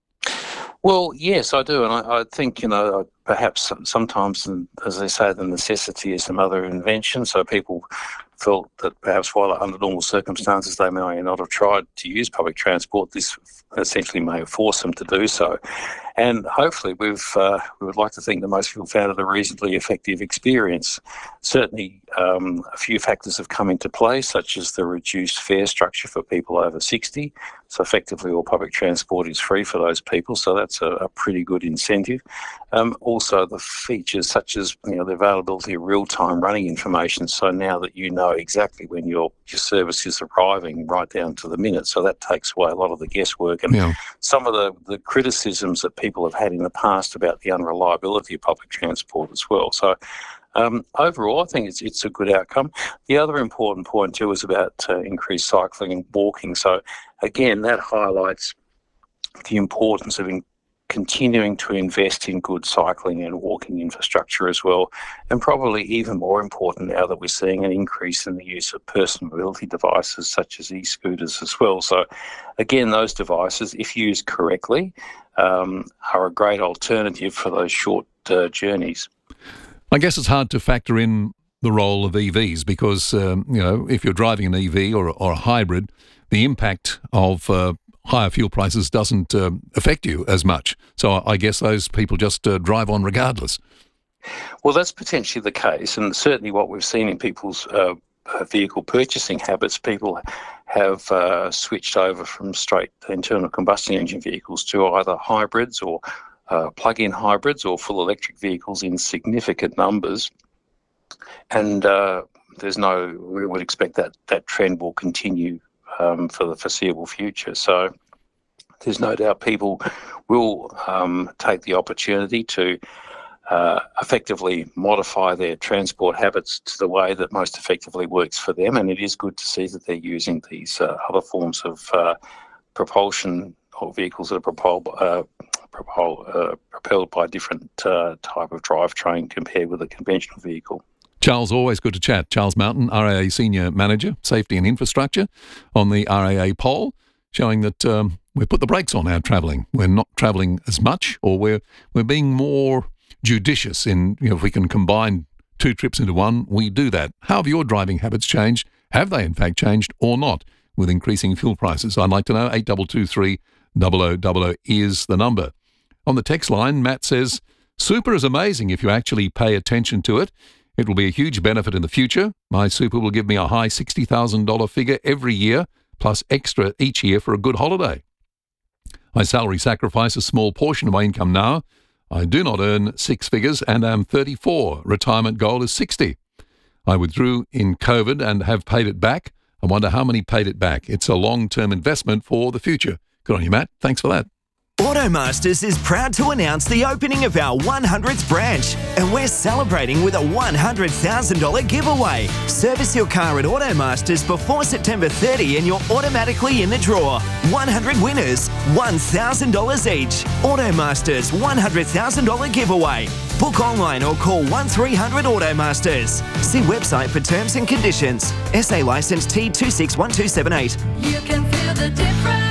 [SPEAKER 4] Well, yes, I do, and I, I think, you know, perhaps sometimes, as they say, the necessity is the mother of invention, so people felt that perhaps while under normal circumstances they may not have tried to use public transport, this essentially may have forced them to do so. And hopefully we've, uh, we would like to think that most people found it a reasonably effective experience. Certainly um, a few factors have come into play, such as the reduced fare structure for people over sixty. So effectively all public transport is free for those people, so that's a, a pretty good incentive. Um, also the features such as, you know, the availability of real-time running information, so now that you know exactly when your, your service is arriving right down to the minute, so that takes away a lot of the guesswork and
[SPEAKER 2] Yeah.
[SPEAKER 4] some of the, the criticisms that people have had in the past about the unreliability of public transport as well. So um, overall, I think it's it's a good outcome. The other important point too is about uh, increased cycling and walking. So again, that highlights the importance of in continuing to invest in good cycling and walking infrastructure as well. And probably even more important now that we're seeing an increase in the use of personal mobility devices such as e-scooters as well. So again, those devices, if used correctly, um, are a great alternative for those short uh, journeys.
[SPEAKER 2] I guess it's hard to factor in the role of E Vs because, um, you know, if you're driving an E V or, or a hybrid, the impact of uh, higher fuel prices doesn't uh, affect you as much. So I guess those people just uh, drive on regardless.
[SPEAKER 4] Well, that's potentially the case, and certainly what we've seen in people's uh, vehicle purchasing habits, people have uh, switched over from straight internal combustion engine vehicles to either hybrids or uh, plug-in hybrids or full electric vehicles in significant numbers. And uh, there's no, we would expect that that trend will continue um, for the foreseeable future. So there's no doubt people will um, take the opportunity to uh, effectively modify their transport habits to the way that most effectively works for them. And it is good to see that they're using these uh, other forms of uh, propulsion or vehicles that are propelled, uh, propel, uh, propelled by a different uh, type of drivetrain compared with a conventional vehicle.
[SPEAKER 2] Charles, always good to chat. Charles Mountain, R A A Senior Manager, Safety and Infrastructure, on the R A A poll, showing that um, we've put the brakes on our travelling. We're not travelling as much, or we're we're being more judicious in, you know, if we can combine two trips into one, we do that. How have your driving habits changed? Have they in fact changed or not with increasing fuel prices? I'd like to know. eight two two three, double oh double oh is the number. On the text line, Matt says, super is amazing if you actually pay attention to it. It will be a huge benefit in the future. My super will give me a high sixty thousand dollars figure every year, plus extra each year for a good holiday. I salary sacrifice a small portion of my income now. I do not earn six figures and am thirty-four. Retirement goal is sixty. I withdrew in COVID and have paid it back. I wonder how many paid it back. It's a long-term investment for the future. Good on you, Matt. Thanks for that.
[SPEAKER 5] Automasters is proud to announce the opening of our one hundredth branch, and we're celebrating with a one hundred thousand dollars giveaway. Service your car at Automasters before September thirtieth and you're automatically in the draw. one hundred winners, one thousand dollars each. Automasters one hundred thousand dollars giveaway. Book online or call one three hundred Automasters. See website for terms and conditions. S A licence T two six one two seven eight.
[SPEAKER 24] You can feel the difference.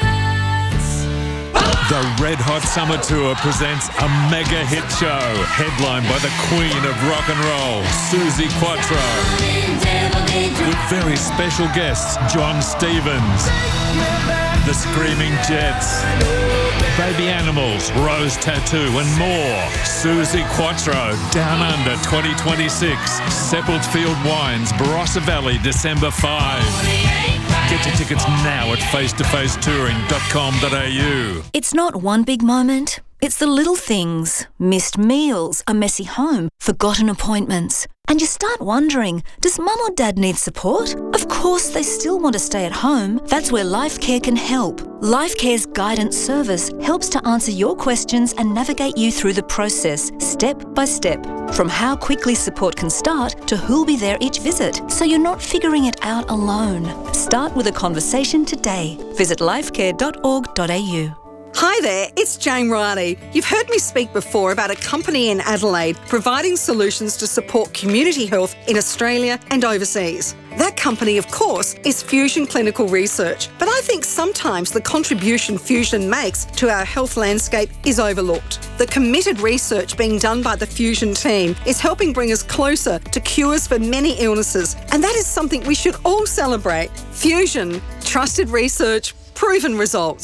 [SPEAKER 11] The Red Hot Summer Tour presents a mega hit show headlined by the Queen of Rock and Roll, Suzi Quatro, with very special guests John Stevens, the Screaming Jets, Baby Animals, Rose Tattoo and more. Suzi Quatro, Down Under twenty twenty-six, Sepulchre Field Wines, Barossa Valley, December fifth. Get your tickets now at face to face touring dot com dot a u.
[SPEAKER 7] It's not one big moment. It's the little things. Missed meals, a messy home, forgotten appointments. And you start wondering, does mum or dad need support? Of course they still want to stay at home. That's where LifeCare can help. LifeCare's guidance service helps to answer your questions and navigate you through the process, step by step. From how quickly support can start to who'll be there each visit, so you're not figuring it out alone. Start with a conversation today. Visit lifecare dot org dot a u.
[SPEAKER 8] Hi there, it's Jane Riley. You've heard me speak before about a company in Adelaide providing solutions to support community health in Australia and overseas. That company, of course, is Fusion Clinical Research, but I think sometimes the contribution Fusion makes to our health landscape is overlooked. The committed research being done by the Fusion team is helping bring us closer to cures for many illnesses, and that is something we should all celebrate. Fusion, trusted research, proven results.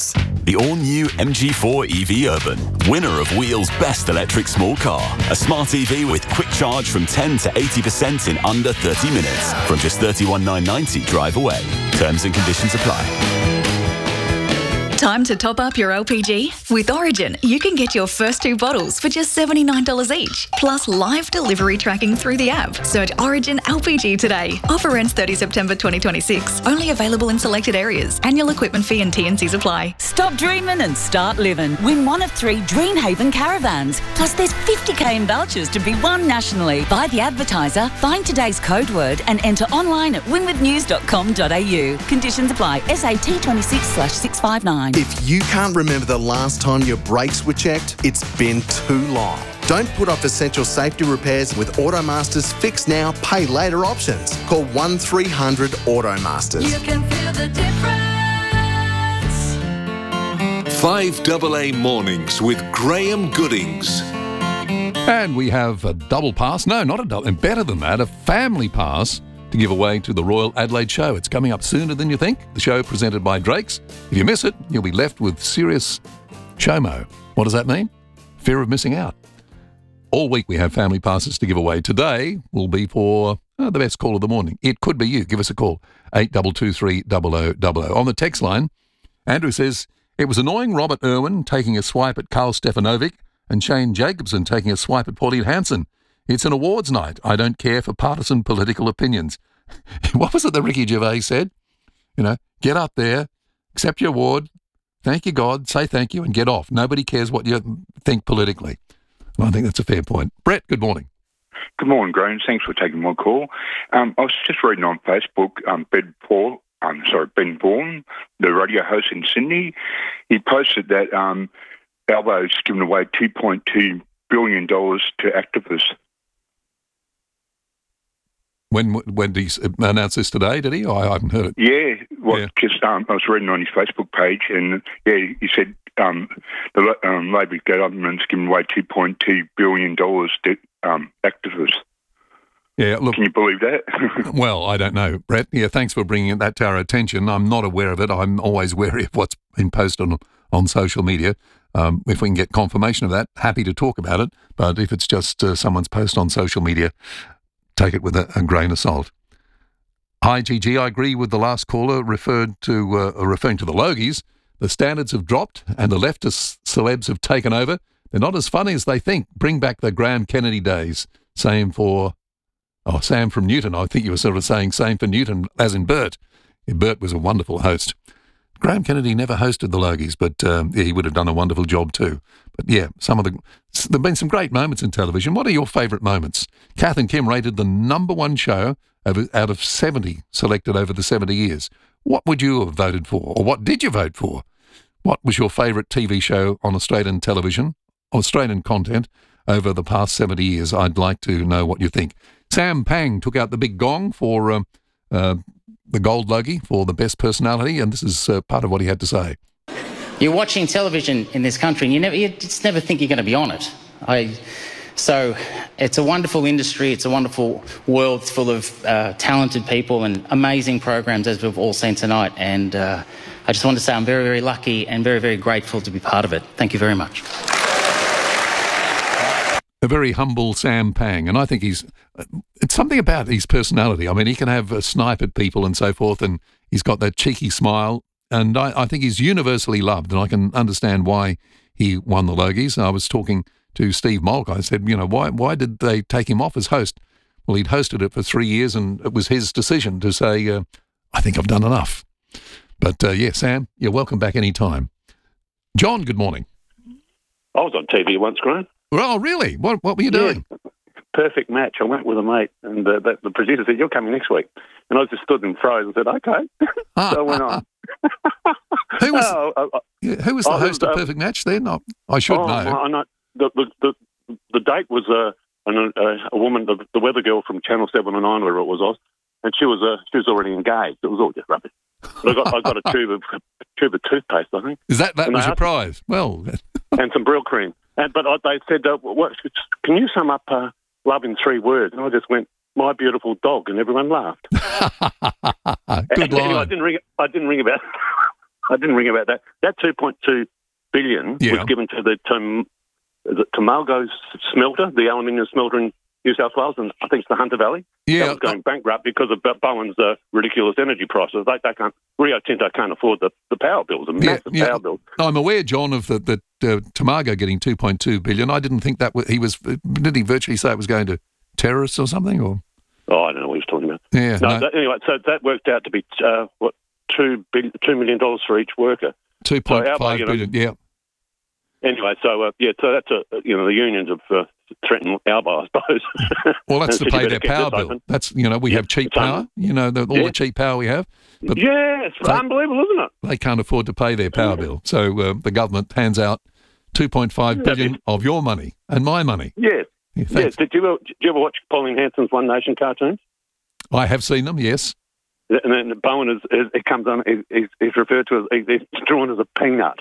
[SPEAKER 9] The all-new M G four E V Urban, winner of Wheel's Best Electric Small Car. A smart E V with quick charge from ten to eighty percent in under thirty minutes. From just thirty-one thousand nine hundred ninety drive away. Terms and conditions apply.
[SPEAKER 10] Time to top up your L P G? With Origin, you can get your first two bottles for just seventy-nine dollars each, plus live delivery tracking through the app. Search Origin L P G today. Offer ends thirtieth September twenty twenty-six. Only available in selected areas. Annual equipment fee and T and Cs apply.
[SPEAKER 12] Stop dreaming and start living. Win one of three Dreamhaven caravans. Plus there's fifty k in vouchers to be won nationally. Buy the advertiser, find today's code word and enter online at winwithnews dot com dot a u. Conditions apply. S A T twenty-six slash six five nine.
[SPEAKER 13] If you can't remember the last time your brakes were checked, it's been too long. Don't put off essential safety repairs with Automaster's Fix Now, Pay Later options. Call one three hundred Automasters.
[SPEAKER 24] You can feel the difference.
[SPEAKER 15] five A A Mornings with Graham Goodings.
[SPEAKER 2] And we have a double pass. No, not a double. And better than that, a family pass to give away to the Royal Adelaide Show. It's coming up sooner than you think. The show presented by Drake's. If you miss it, you'll be left with serious chomo. What does that mean? Fear of missing out. All week we have family passes to give away. Today will be for uh, the best call of the morning. It could be you. Give us a call. eight two two three zero zero zero zero. On the text line, Andrew says, it was annoying Robert Irwin taking a swipe at Carl Stefanovic and Shane Jacobson taking a swipe at Pauline Hanson. It's an awards night. I don't care for partisan political opinions. What was it that Ricky Gervais said? You know, get up there, accept your award, thank you, God, say thank you, and get off. Nobody cares what you think politically. Well, I think that's a fair point. Brett, good morning.
[SPEAKER 14] Good morning, Graham. Thanks for taking my call. Um, I was just reading on Facebook, um, Ben Paul, um, sorry, Ben Vaughan, the radio host in Sydney. He posted that um, Albo's given away two point two billion dollars to activists.
[SPEAKER 2] When when did he announce this today, did he? Oh, I haven't heard it.
[SPEAKER 14] Yeah, well,
[SPEAKER 2] Yeah.
[SPEAKER 14] just um, I was reading on his Facebook page, and yeah, he said um, the um, Labor government's given away two point two billion dollars to um, activists.
[SPEAKER 2] Yeah, look.
[SPEAKER 14] Can you believe that?
[SPEAKER 2] Well, I don't know, Brett. Yeah, thanks for bringing that to our attention. I'm not aware of it. I'm always wary of what's been posted on, on social media. Um, if we can get confirmation of that, happy to talk about it. But if it's just uh, someone's post on social media, take it with a, a grain of salt. Hi, Gigi. I agree with the last caller referred to uh, referring to the Logies. The standards have dropped and the leftist celebs have taken over. They're not as funny as they think. Bring back the Graham Kennedy days. Same for, oh, Sam from Newton. I think you were sort of saying same for Newton, as in Bert. Yeah, Bert was a wonderful host. Graham Kennedy never hosted the Logies, but um, yeah, he would have done a wonderful job too. But yeah, some of the there've been some great moments in television. What are your favourite moments? Kath and Kim rated the number one show over, out of seventy selected over the seventy years. What would you have voted for, or what did you vote for? What was your favourite T V show on Australian television, Australian content over the past seventy years? I'd like to know what you think. Sam Pang took out the big gong for um, uh, the Gold Logie for the best personality, and this is uh, part of what he had to say.
[SPEAKER 20] You're watching television in this country and you never, you just never think you're going to be on it. I, so it's a wonderful industry. It's a wonderful world. It's full of uh, talented people and amazing programs, as we've all seen tonight. And uh, I just want to say I'm very, very lucky and very, very grateful to be part of it. Thank you very much.
[SPEAKER 2] A very humble Sam Pang, and I think he's, it's something about his personality. I mean, he can have a snipe at people and so forth, and he's got that cheeky smile, and I, I think he's universally loved, and I can understand why he won the Logies. I was talking to Steve Molk. I said, you know, why why did they take him off as host? Well, he'd hosted it for three years, and it was his decision to say, uh, I think I've done enough. But, uh, yeah, Sam, you're welcome back any time. John, good morning.
[SPEAKER 16] I was on T V once, Graham.
[SPEAKER 2] Oh, really? What what were you doing?
[SPEAKER 16] Yeah, perfect match. I went with a mate, and uh, the, the producer said, "You're coming next week." And I just stood and froze and said, "Okay." So I went on.
[SPEAKER 2] Who was,
[SPEAKER 16] oh, uh,
[SPEAKER 2] yeah, who was the
[SPEAKER 16] oh,
[SPEAKER 2] host
[SPEAKER 16] uh,
[SPEAKER 2] of Perfect Match then? I, I should
[SPEAKER 16] oh,
[SPEAKER 2] know.
[SPEAKER 16] I know. The, the, the, the date was uh, an, uh, a woman, the, the weather girl from Channel seven and nine, whatever it was, Oz, and she was uh, she was already engaged. It was all just rubbish. But I got, I got a tube of tube of toothpaste, I think.
[SPEAKER 2] Is that that
[SPEAKER 16] And
[SPEAKER 2] was
[SPEAKER 16] they
[SPEAKER 2] your
[SPEAKER 16] asked-
[SPEAKER 2] prize? Well,
[SPEAKER 16] and some Brill cream. And, but I, they said, uh, what, "Can you sum up uh, love in three words?" And I just went, "My beautiful dog," and everyone laughed.
[SPEAKER 2] Good
[SPEAKER 16] Anyway, I
[SPEAKER 2] line.
[SPEAKER 16] didn't ring. I didn't ring about. I didn't ring about that. That two point two billion
[SPEAKER 2] Yeah.
[SPEAKER 16] was given to the Tom, the Tomalgo smelter, the aluminium smelter in New South Wales, and I think it's the Hunter Valley.
[SPEAKER 2] Yeah.
[SPEAKER 16] That was going bankrupt because of Bo- Bowen's uh, ridiculous energy prices. They, they can't. Rio Tinto can't afford the, the power bills, the
[SPEAKER 2] Yeah,
[SPEAKER 16] massive
[SPEAKER 2] yeah.
[SPEAKER 16] power bills.
[SPEAKER 2] I'm aware, John, of the, the uh, Tomago getting two point two billion. I didn't think that was, he was. Did he virtually say it was going to terrorists or something? Or
[SPEAKER 16] Oh, I don't know what he was talking about.
[SPEAKER 2] yeah,
[SPEAKER 16] No,
[SPEAKER 2] no,
[SPEAKER 16] That, anyway, so that worked out to be uh, what two bil- two million dollars for each worker.
[SPEAKER 2] two point
[SPEAKER 16] our-
[SPEAKER 2] five
[SPEAKER 16] you know,
[SPEAKER 2] billion. Yeah.
[SPEAKER 16] Anyway, so uh, yeah, so that's a you know the unions have uh, threatened Alba, I suppose.
[SPEAKER 2] Well, that's
[SPEAKER 16] And
[SPEAKER 2] to
[SPEAKER 16] said, "You
[SPEAKER 2] pay
[SPEAKER 16] better
[SPEAKER 2] their
[SPEAKER 16] keep
[SPEAKER 2] power
[SPEAKER 16] this
[SPEAKER 2] bill.
[SPEAKER 16] open."
[SPEAKER 2] That's you know we
[SPEAKER 16] Yeah,
[SPEAKER 2] have cheap
[SPEAKER 16] it's un-
[SPEAKER 2] power. You know the, all
[SPEAKER 16] Yeah.
[SPEAKER 2] the cheap power we have, but
[SPEAKER 16] Yeah, it's
[SPEAKER 2] they-
[SPEAKER 16] unbelievable, isn't it?
[SPEAKER 2] they can't afford to pay their power bill. So uh, the government hands out two point five billion of your money and my money.
[SPEAKER 16] Yeah.
[SPEAKER 2] Yeah,
[SPEAKER 16] Yeah.
[SPEAKER 2] thanks.
[SPEAKER 16] Did you ever, did you ever watch Pauline Hanson's One Nation cartoons?
[SPEAKER 2] I have seen them. Yes.
[SPEAKER 16] And then Bowen is, is it comes on. He's, he's- he's referred to as he's drawn as a peanut.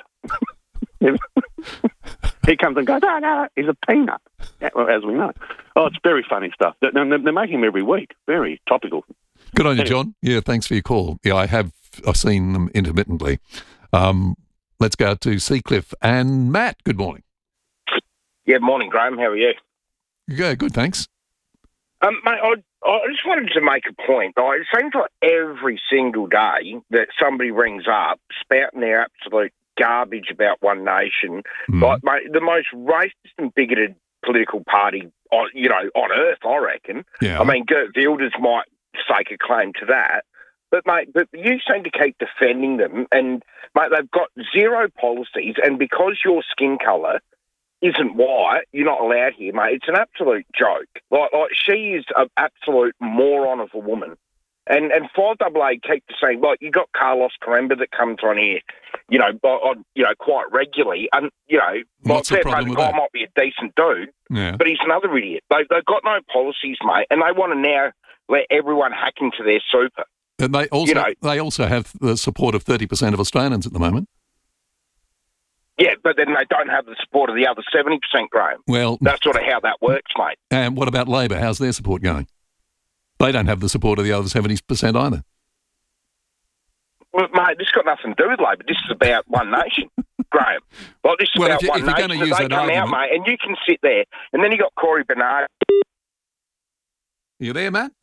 [SPEAKER 16] He comes and goes, no, no, he's a peanut, yeah, well, as we know. Oh, it's very funny stuff. They're, they're they're making them every week. Very topical.
[SPEAKER 2] Good on you,
[SPEAKER 16] Anyway.
[SPEAKER 2] John. Yeah, thanks for your call. Yeah, I have. I've seen them intermittently. Um, let's go to Seacliff and Matt. Good morning.
[SPEAKER 17] Yeah, morning, Graham. How are you?
[SPEAKER 2] Yeah, good. Thanks.
[SPEAKER 17] Um, mate, I, I just wanted to make a point. Right? It seems like every single day that somebody rings up spouting their absolute garbage about One Nation, like mate, the most racist and bigoted political party, on, you know, on earth, I reckon.
[SPEAKER 2] Yeah.
[SPEAKER 17] I mean, Gert Wilders might stake a claim to that. But, mate, but you seem to keep defending them, and, mate, they've got zero policies, and because your skin colour isn't white, you're not allowed here, mate. It's an absolute joke. Like, like she is an absolute moron of a woman. And and five A A keep saying, like, you got Carlos Caremba that comes on here, you know, on, you know, quite regularly, and you know,
[SPEAKER 2] What's the
[SPEAKER 17] like,
[SPEAKER 2] problem
[SPEAKER 17] the
[SPEAKER 2] with
[SPEAKER 17] guy
[SPEAKER 2] that?
[SPEAKER 17] might be a decent dude,
[SPEAKER 2] Yeah.
[SPEAKER 17] but he's another idiot. They they've got no policies, mate, and they want to now let everyone hack into their super.
[SPEAKER 2] And they also
[SPEAKER 17] You know-
[SPEAKER 2] they also have the support of thirty percent of Australians at the moment.
[SPEAKER 17] Yeah, but then they don't have the support of the other seventy percent, Graham.
[SPEAKER 2] Well,
[SPEAKER 17] That's sort of how that works, mate.
[SPEAKER 2] and what about Labor? How's their support going? They don't have the support of the other seventy percent either.
[SPEAKER 17] Well, mate, this got nothing to do with Labor. This is about One Nation, Graham. Like, this is
[SPEAKER 2] Well,
[SPEAKER 17] about
[SPEAKER 2] if you-
[SPEAKER 17] One
[SPEAKER 2] if you're
[SPEAKER 17] Nation.
[SPEAKER 2] gonna use
[SPEAKER 17] they
[SPEAKER 2] that
[SPEAKER 17] come
[SPEAKER 2] argument-
[SPEAKER 17] out, mate, and you can sit there, and then you got Corey Bernard.
[SPEAKER 2] You there, Matt?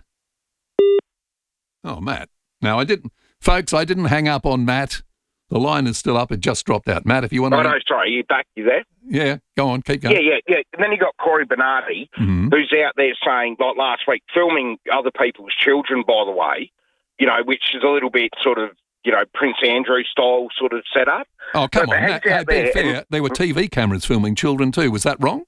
[SPEAKER 2] Oh, Matt. No, I didn't. Folks, I didn't hang up on Matt. The line is still up. It just dropped out. Matt, if you want to...
[SPEAKER 17] Oh, no, sorry, you back, you there?
[SPEAKER 2] Yeah, go on. Keep going.
[SPEAKER 17] Yeah, yeah, yeah. And then you got Corey Bernardi,
[SPEAKER 2] Mhm.
[SPEAKER 17] who's out there saying, like last week, filming other people's children, by the way, you know, which is a little bit sort of, you know, Prince Andrew style sort of setup.
[SPEAKER 2] Oh, come
[SPEAKER 17] But
[SPEAKER 2] on,
[SPEAKER 17] he's
[SPEAKER 2] Matt.
[SPEAKER 17] out
[SPEAKER 2] Hey, be
[SPEAKER 17] there
[SPEAKER 2] fair.
[SPEAKER 17] and-
[SPEAKER 2] There were T V cameras filming children too. Was that wrong?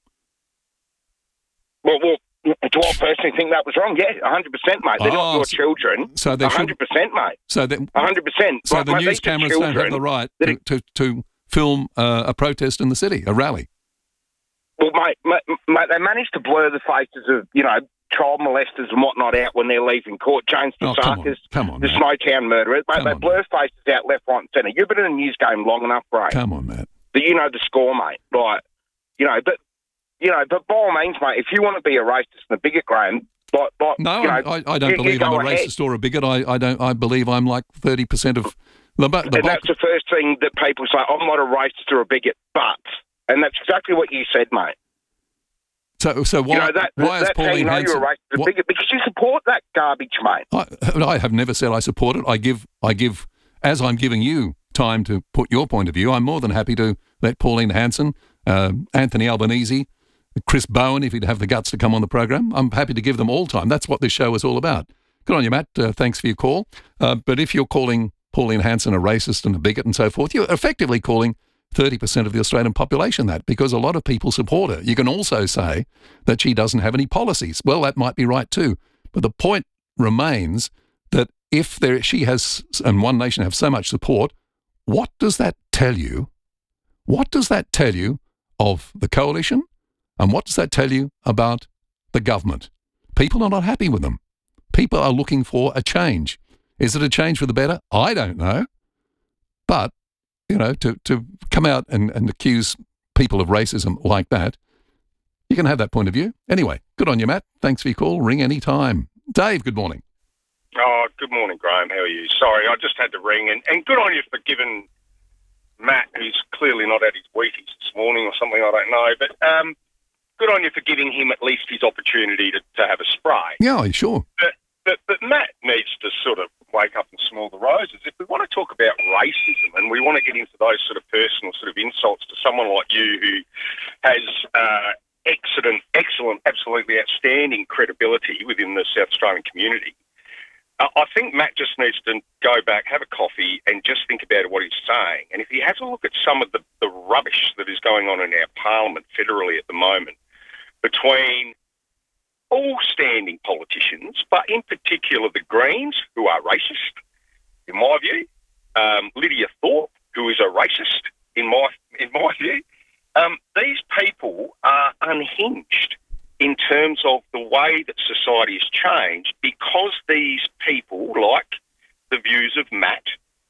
[SPEAKER 17] Well, well, do I personally think that was wrong? Yeah, one hundred percent, mate. They're
[SPEAKER 2] Oh,
[SPEAKER 17] not your
[SPEAKER 2] so-
[SPEAKER 17] children.
[SPEAKER 2] so they should-
[SPEAKER 17] one hundred percent, mate.
[SPEAKER 2] So that
[SPEAKER 17] one hundred percent.
[SPEAKER 2] So
[SPEAKER 17] Like,
[SPEAKER 2] the
[SPEAKER 17] mate,
[SPEAKER 2] news
[SPEAKER 17] these are
[SPEAKER 2] cameras don't have
[SPEAKER 17] children
[SPEAKER 2] the right
[SPEAKER 17] that
[SPEAKER 2] to, to, to film uh, a protest in the city, a rally.
[SPEAKER 17] Well, mate, mate, mate, they managed to blur the faces of, you know, child molesters and whatnot out when they're leaving court. James
[SPEAKER 2] Oh, come on,
[SPEAKER 17] Dasakis,
[SPEAKER 2] come on,
[SPEAKER 17] the
[SPEAKER 2] Matt.
[SPEAKER 17] Snowtown murderer. Mate,
[SPEAKER 2] Come
[SPEAKER 17] they
[SPEAKER 2] on,
[SPEAKER 17] blur faces out left, right and centre. You've been in the news game long enough, Ray.
[SPEAKER 2] Come on, Matt.
[SPEAKER 17] That you know the score, mate. Right. You know, but, you know, but by all means, mate, if you want to be a racist and a bigot, Graham, like, like,
[SPEAKER 2] No,
[SPEAKER 17] you know,
[SPEAKER 2] I, I don't
[SPEAKER 17] you- you
[SPEAKER 2] believe I'm
[SPEAKER 17] go
[SPEAKER 2] a
[SPEAKER 17] ahead.
[SPEAKER 2] racist or a bigot. I, I don't. I believe I'm like thirty percent of the. bu- the
[SPEAKER 17] And
[SPEAKER 2] bulk-
[SPEAKER 17] that's the first thing that people say, I'm not a racist or a bigot, but, and that's exactly what you said, mate.
[SPEAKER 2] So, so why,
[SPEAKER 17] you know, that,
[SPEAKER 2] why is
[SPEAKER 17] that's how you
[SPEAKER 2] Pauline
[SPEAKER 17] know
[SPEAKER 2] Hanson?
[SPEAKER 17] you're a racist or a
[SPEAKER 2] what-
[SPEAKER 17] bigot, because you support that garbage, mate.
[SPEAKER 2] I, I have never said I support it. I give, I give, as I'm giving you time to put your point of view, I'm more than happy to let Pauline Hanson, uh, Anthony Albanese, Chris Bowen, if he'd have the guts to come on the program, I'm happy to give them all time. That's what this show is all about. Good on you, Matt. Uh, thanks for your call. Uh, but if you're calling Pauline Hanson a racist and a bigot and so forth, you're effectively calling thirty percent of the Australian population that, because a lot of people support her. You can also say that she doesn't have any policies. Well, that might be right too. But the point remains that if there, she has, and One Nation have so much support, what does that tell you? What does that tell you of the coalition? And what does that tell you about the government? People are not happy with them. People are looking for a change. Is it a change for the better? I don't know. But, you know, to, to come out and, and accuse people of racism like that, you can have that point of view. Anyway, good on you, Matt. Thanks for your call. Ring any time. Dave, good morning.
[SPEAKER 18] Oh, good morning, Graham. How are you? Sorry, I just had to ring, and, and good on you for giving Matt, who's clearly not at his Wheaties this morning or something, I don't know, but um, good on you for giving him at least his opportunity to, to have a spray.
[SPEAKER 2] Yeah, sure.
[SPEAKER 18] But, but, but Matt needs to sort of wake up and smell the roses. If we want to talk about racism and we want to get into those sort of personal sort of insults to someone like you who has uh, excellent, excellent, absolutely outstanding credibility within the South Australian community, uh, I think Matt just needs to go back, have a coffee and just think about what he's saying. And if he has a look at some of the, the rubbish that is going on in our parliament federally at the moment between all standing politicians, but in particular the Greens, who are racist, in my view, um, Lydia Thorpe, who is a racist, in my in my view, um, these people are unhinged in terms of the way that society has changed because these people, like the views of Matt,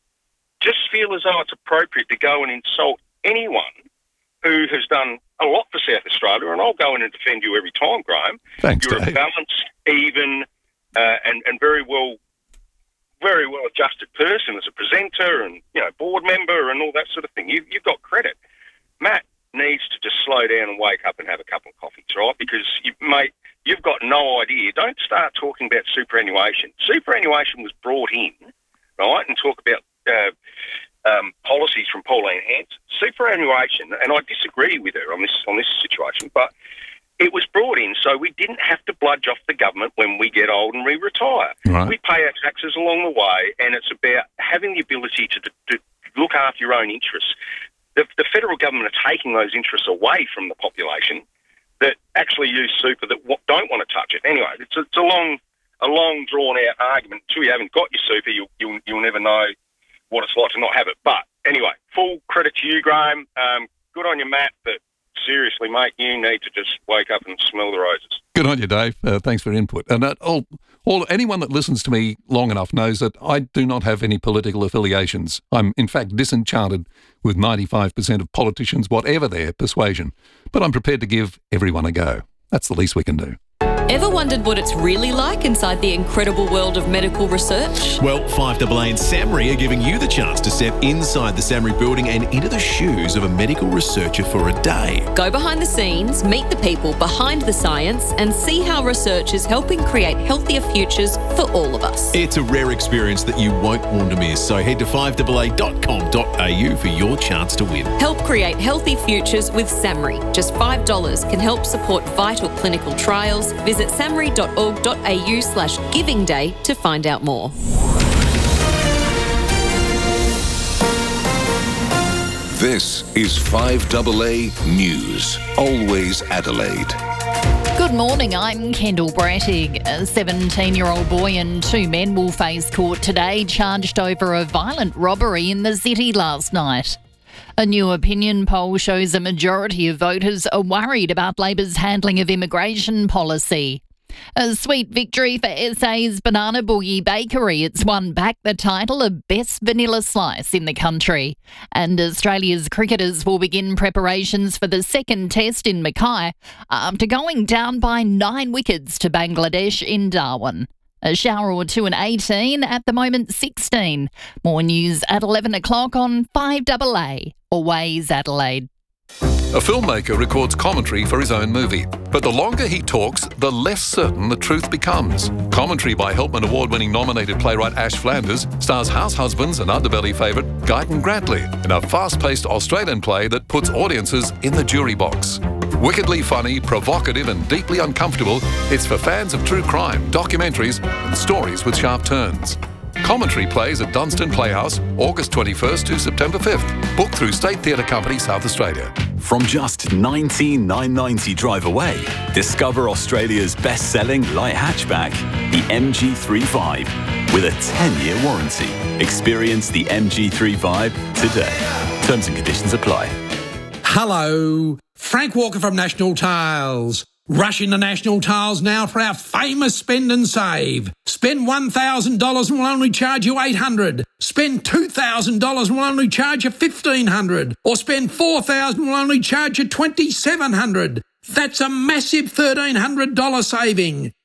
[SPEAKER 18] just feel as though it's appropriate to go and insult anyone who has done a lot for South Australia, and I'll go in and defend you every time, Graham.
[SPEAKER 2] Thanks,
[SPEAKER 18] You're
[SPEAKER 2] Dave.
[SPEAKER 18] a balanced, even, uh, and, and very well very well adjusted person as a presenter and, you know, board member and all that sort of thing. You, you've got credit. Matt needs to just slow down and wake up and have a couple of coffees, right? Because, you, mate, you've got no idea. Don't start talking about superannuation. Superannuation was brought in, right, and talk about uh, um, policies from Pauline Hanson. Superannuation, and I disagree with her on this on this situation, but it was brought in so we didn't have to bludge off the government when we get old and we retire.
[SPEAKER 2] Right.
[SPEAKER 18] We pay our taxes along the way, and it's about having the ability to, to look after your own interests. The, the federal government are taking those interests away from the population that actually use super that w- don't want to touch it. Anyway, it's a, it's a long, a long drawn-out argument. Until you haven't got your super, you'll, you'll, you'll never know what it's like to not have it. But anyway, full credit to you, Graham. Um, good on you, Matt, but seriously, mate, you need to just wake up and smell the roses.
[SPEAKER 2] Good on you, Dave. Uh, thanks for your input. And uh, all, all, anyone that listens to me long enough knows that I do not have any political affiliations. I'm, in fact, disenchanted with ninety-five percent of politicians, whatever their persuasion. But I'm prepared to give everyone a go. That's the least we can do.
[SPEAKER 19] Ever wondered what it's really like inside the incredible world of medical research?
[SPEAKER 21] Well, five A A and SAMRI are giving you the chance to step inside the SAMRI building and into the shoes of a medical researcher for a day.
[SPEAKER 19] Go behind the scenes, meet the people behind the science, and see how research is helping create healthier futures for all of us.
[SPEAKER 21] It's a rare experience that you won't want to miss, so head to five A A dot com dot a u for your chance to win.
[SPEAKER 19] Help create healthy futures with SAMRI. Just five dollars can help support vital clinical trials. Visit samri dot org dot a u slash giving day to find out more.
[SPEAKER 15] This is five A A News. Always Adelaide.
[SPEAKER 22] Good morning, I'm Kendall Brattig. A seventeen-year-old boy and two men will face court today charged over a violent robbery in the city last night. A new opinion poll shows a majority of voters are worried about Labor's handling of immigration policy. A sweet victory for S A's Banana Boogie Bakery. It's won back the title of Best Vanilla Slice in the country. And Australia's cricketers will begin preparations for the second test in Mackay after going down by nine wickets to Bangladesh in Darwin. A shower or two and eighteen, at the moment sixteen. More news at eleven o'clock on five A A, Always Adelaide.
[SPEAKER 2] A filmmaker records commentary for his own movie, but the longer he talks, the less certain the truth becomes. Commentary by Helpman Award-winning nominated playwright Ash Flanders stars house husbands and underbelly favourite Guyton Grantley in a fast-paced Australian play that puts audiences in the jury box. Wickedly funny, provocative and deeply uncomfortable, it's for fans of true crime, documentaries and stories with sharp turns. Commentary plays at Dunstan Playhouse, August twenty-first to September fifth. Booked through State Theatre Company, South Australia.
[SPEAKER 6] From just nineteen thousand nine hundred ninety drive away, discover Australia's best-selling light hatchback, the M G thirty-five, with a ten-year warranty. Experience the M G thirty-five today. Terms and conditions apply.
[SPEAKER 23] Hello, Frank Walker from National Tiles. Rush into National Tiles now for our famous spend and save. Spend one thousand dollars and we'll only charge you eight hundred dollars. Spend two thousand dollars and we'll only charge you fifteen hundred dollars. Or spend four thousand dollars and we'll only charge you twenty-seven hundred dollars. That's a massive thirteen hundred dollars saving.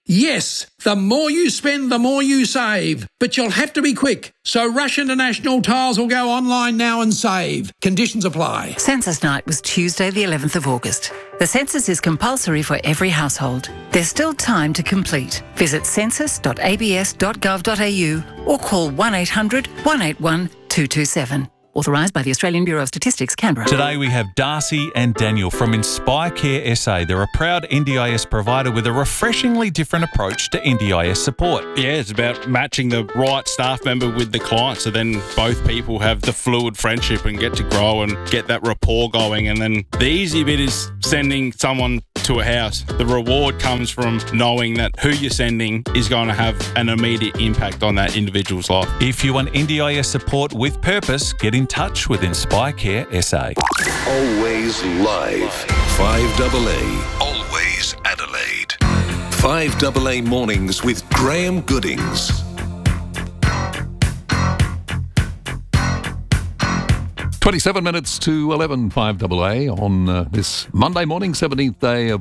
[SPEAKER 23] Yes, the more you spend, the more you save. But you'll have to be quick. So rush into National Tiles or go online now and save. Conditions apply.
[SPEAKER 1] Census night was Tuesday the eleventh of August. The census is compulsory for every household. There's still time to complete. Visit census dot a b s dot gov dot a u or call one eight hundred, one eight one, two two seven. Authorised by the Australian Bureau of Statistics, Canberra.
[SPEAKER 11] Today we have Darcy and Daniel from Inspire Care S A. They're a proud N D I S provider with a refreshingly different approach to N D I S support.
[SPEAKER 3] Yeah, it's about matching the right staff member with the client, so then both people have the fluid friendship and get to grow and get that rapport going. And then the easy bit is sending someone to a house. The reward comes from knowing that who you're sending is going to have an immediate impact on that individual's life.
[SPEAKER 11] If you want N D I S support with purpose, get in touch with Inspire Care S A.
[SPEAKER 15] Always live. five A A. Always Adelaide. five A A mornings with Graham Goodings.
[SPEAKER 2] twenty-seven minutes to eleven, five A A on uh, this Monday morning, seventeenth day of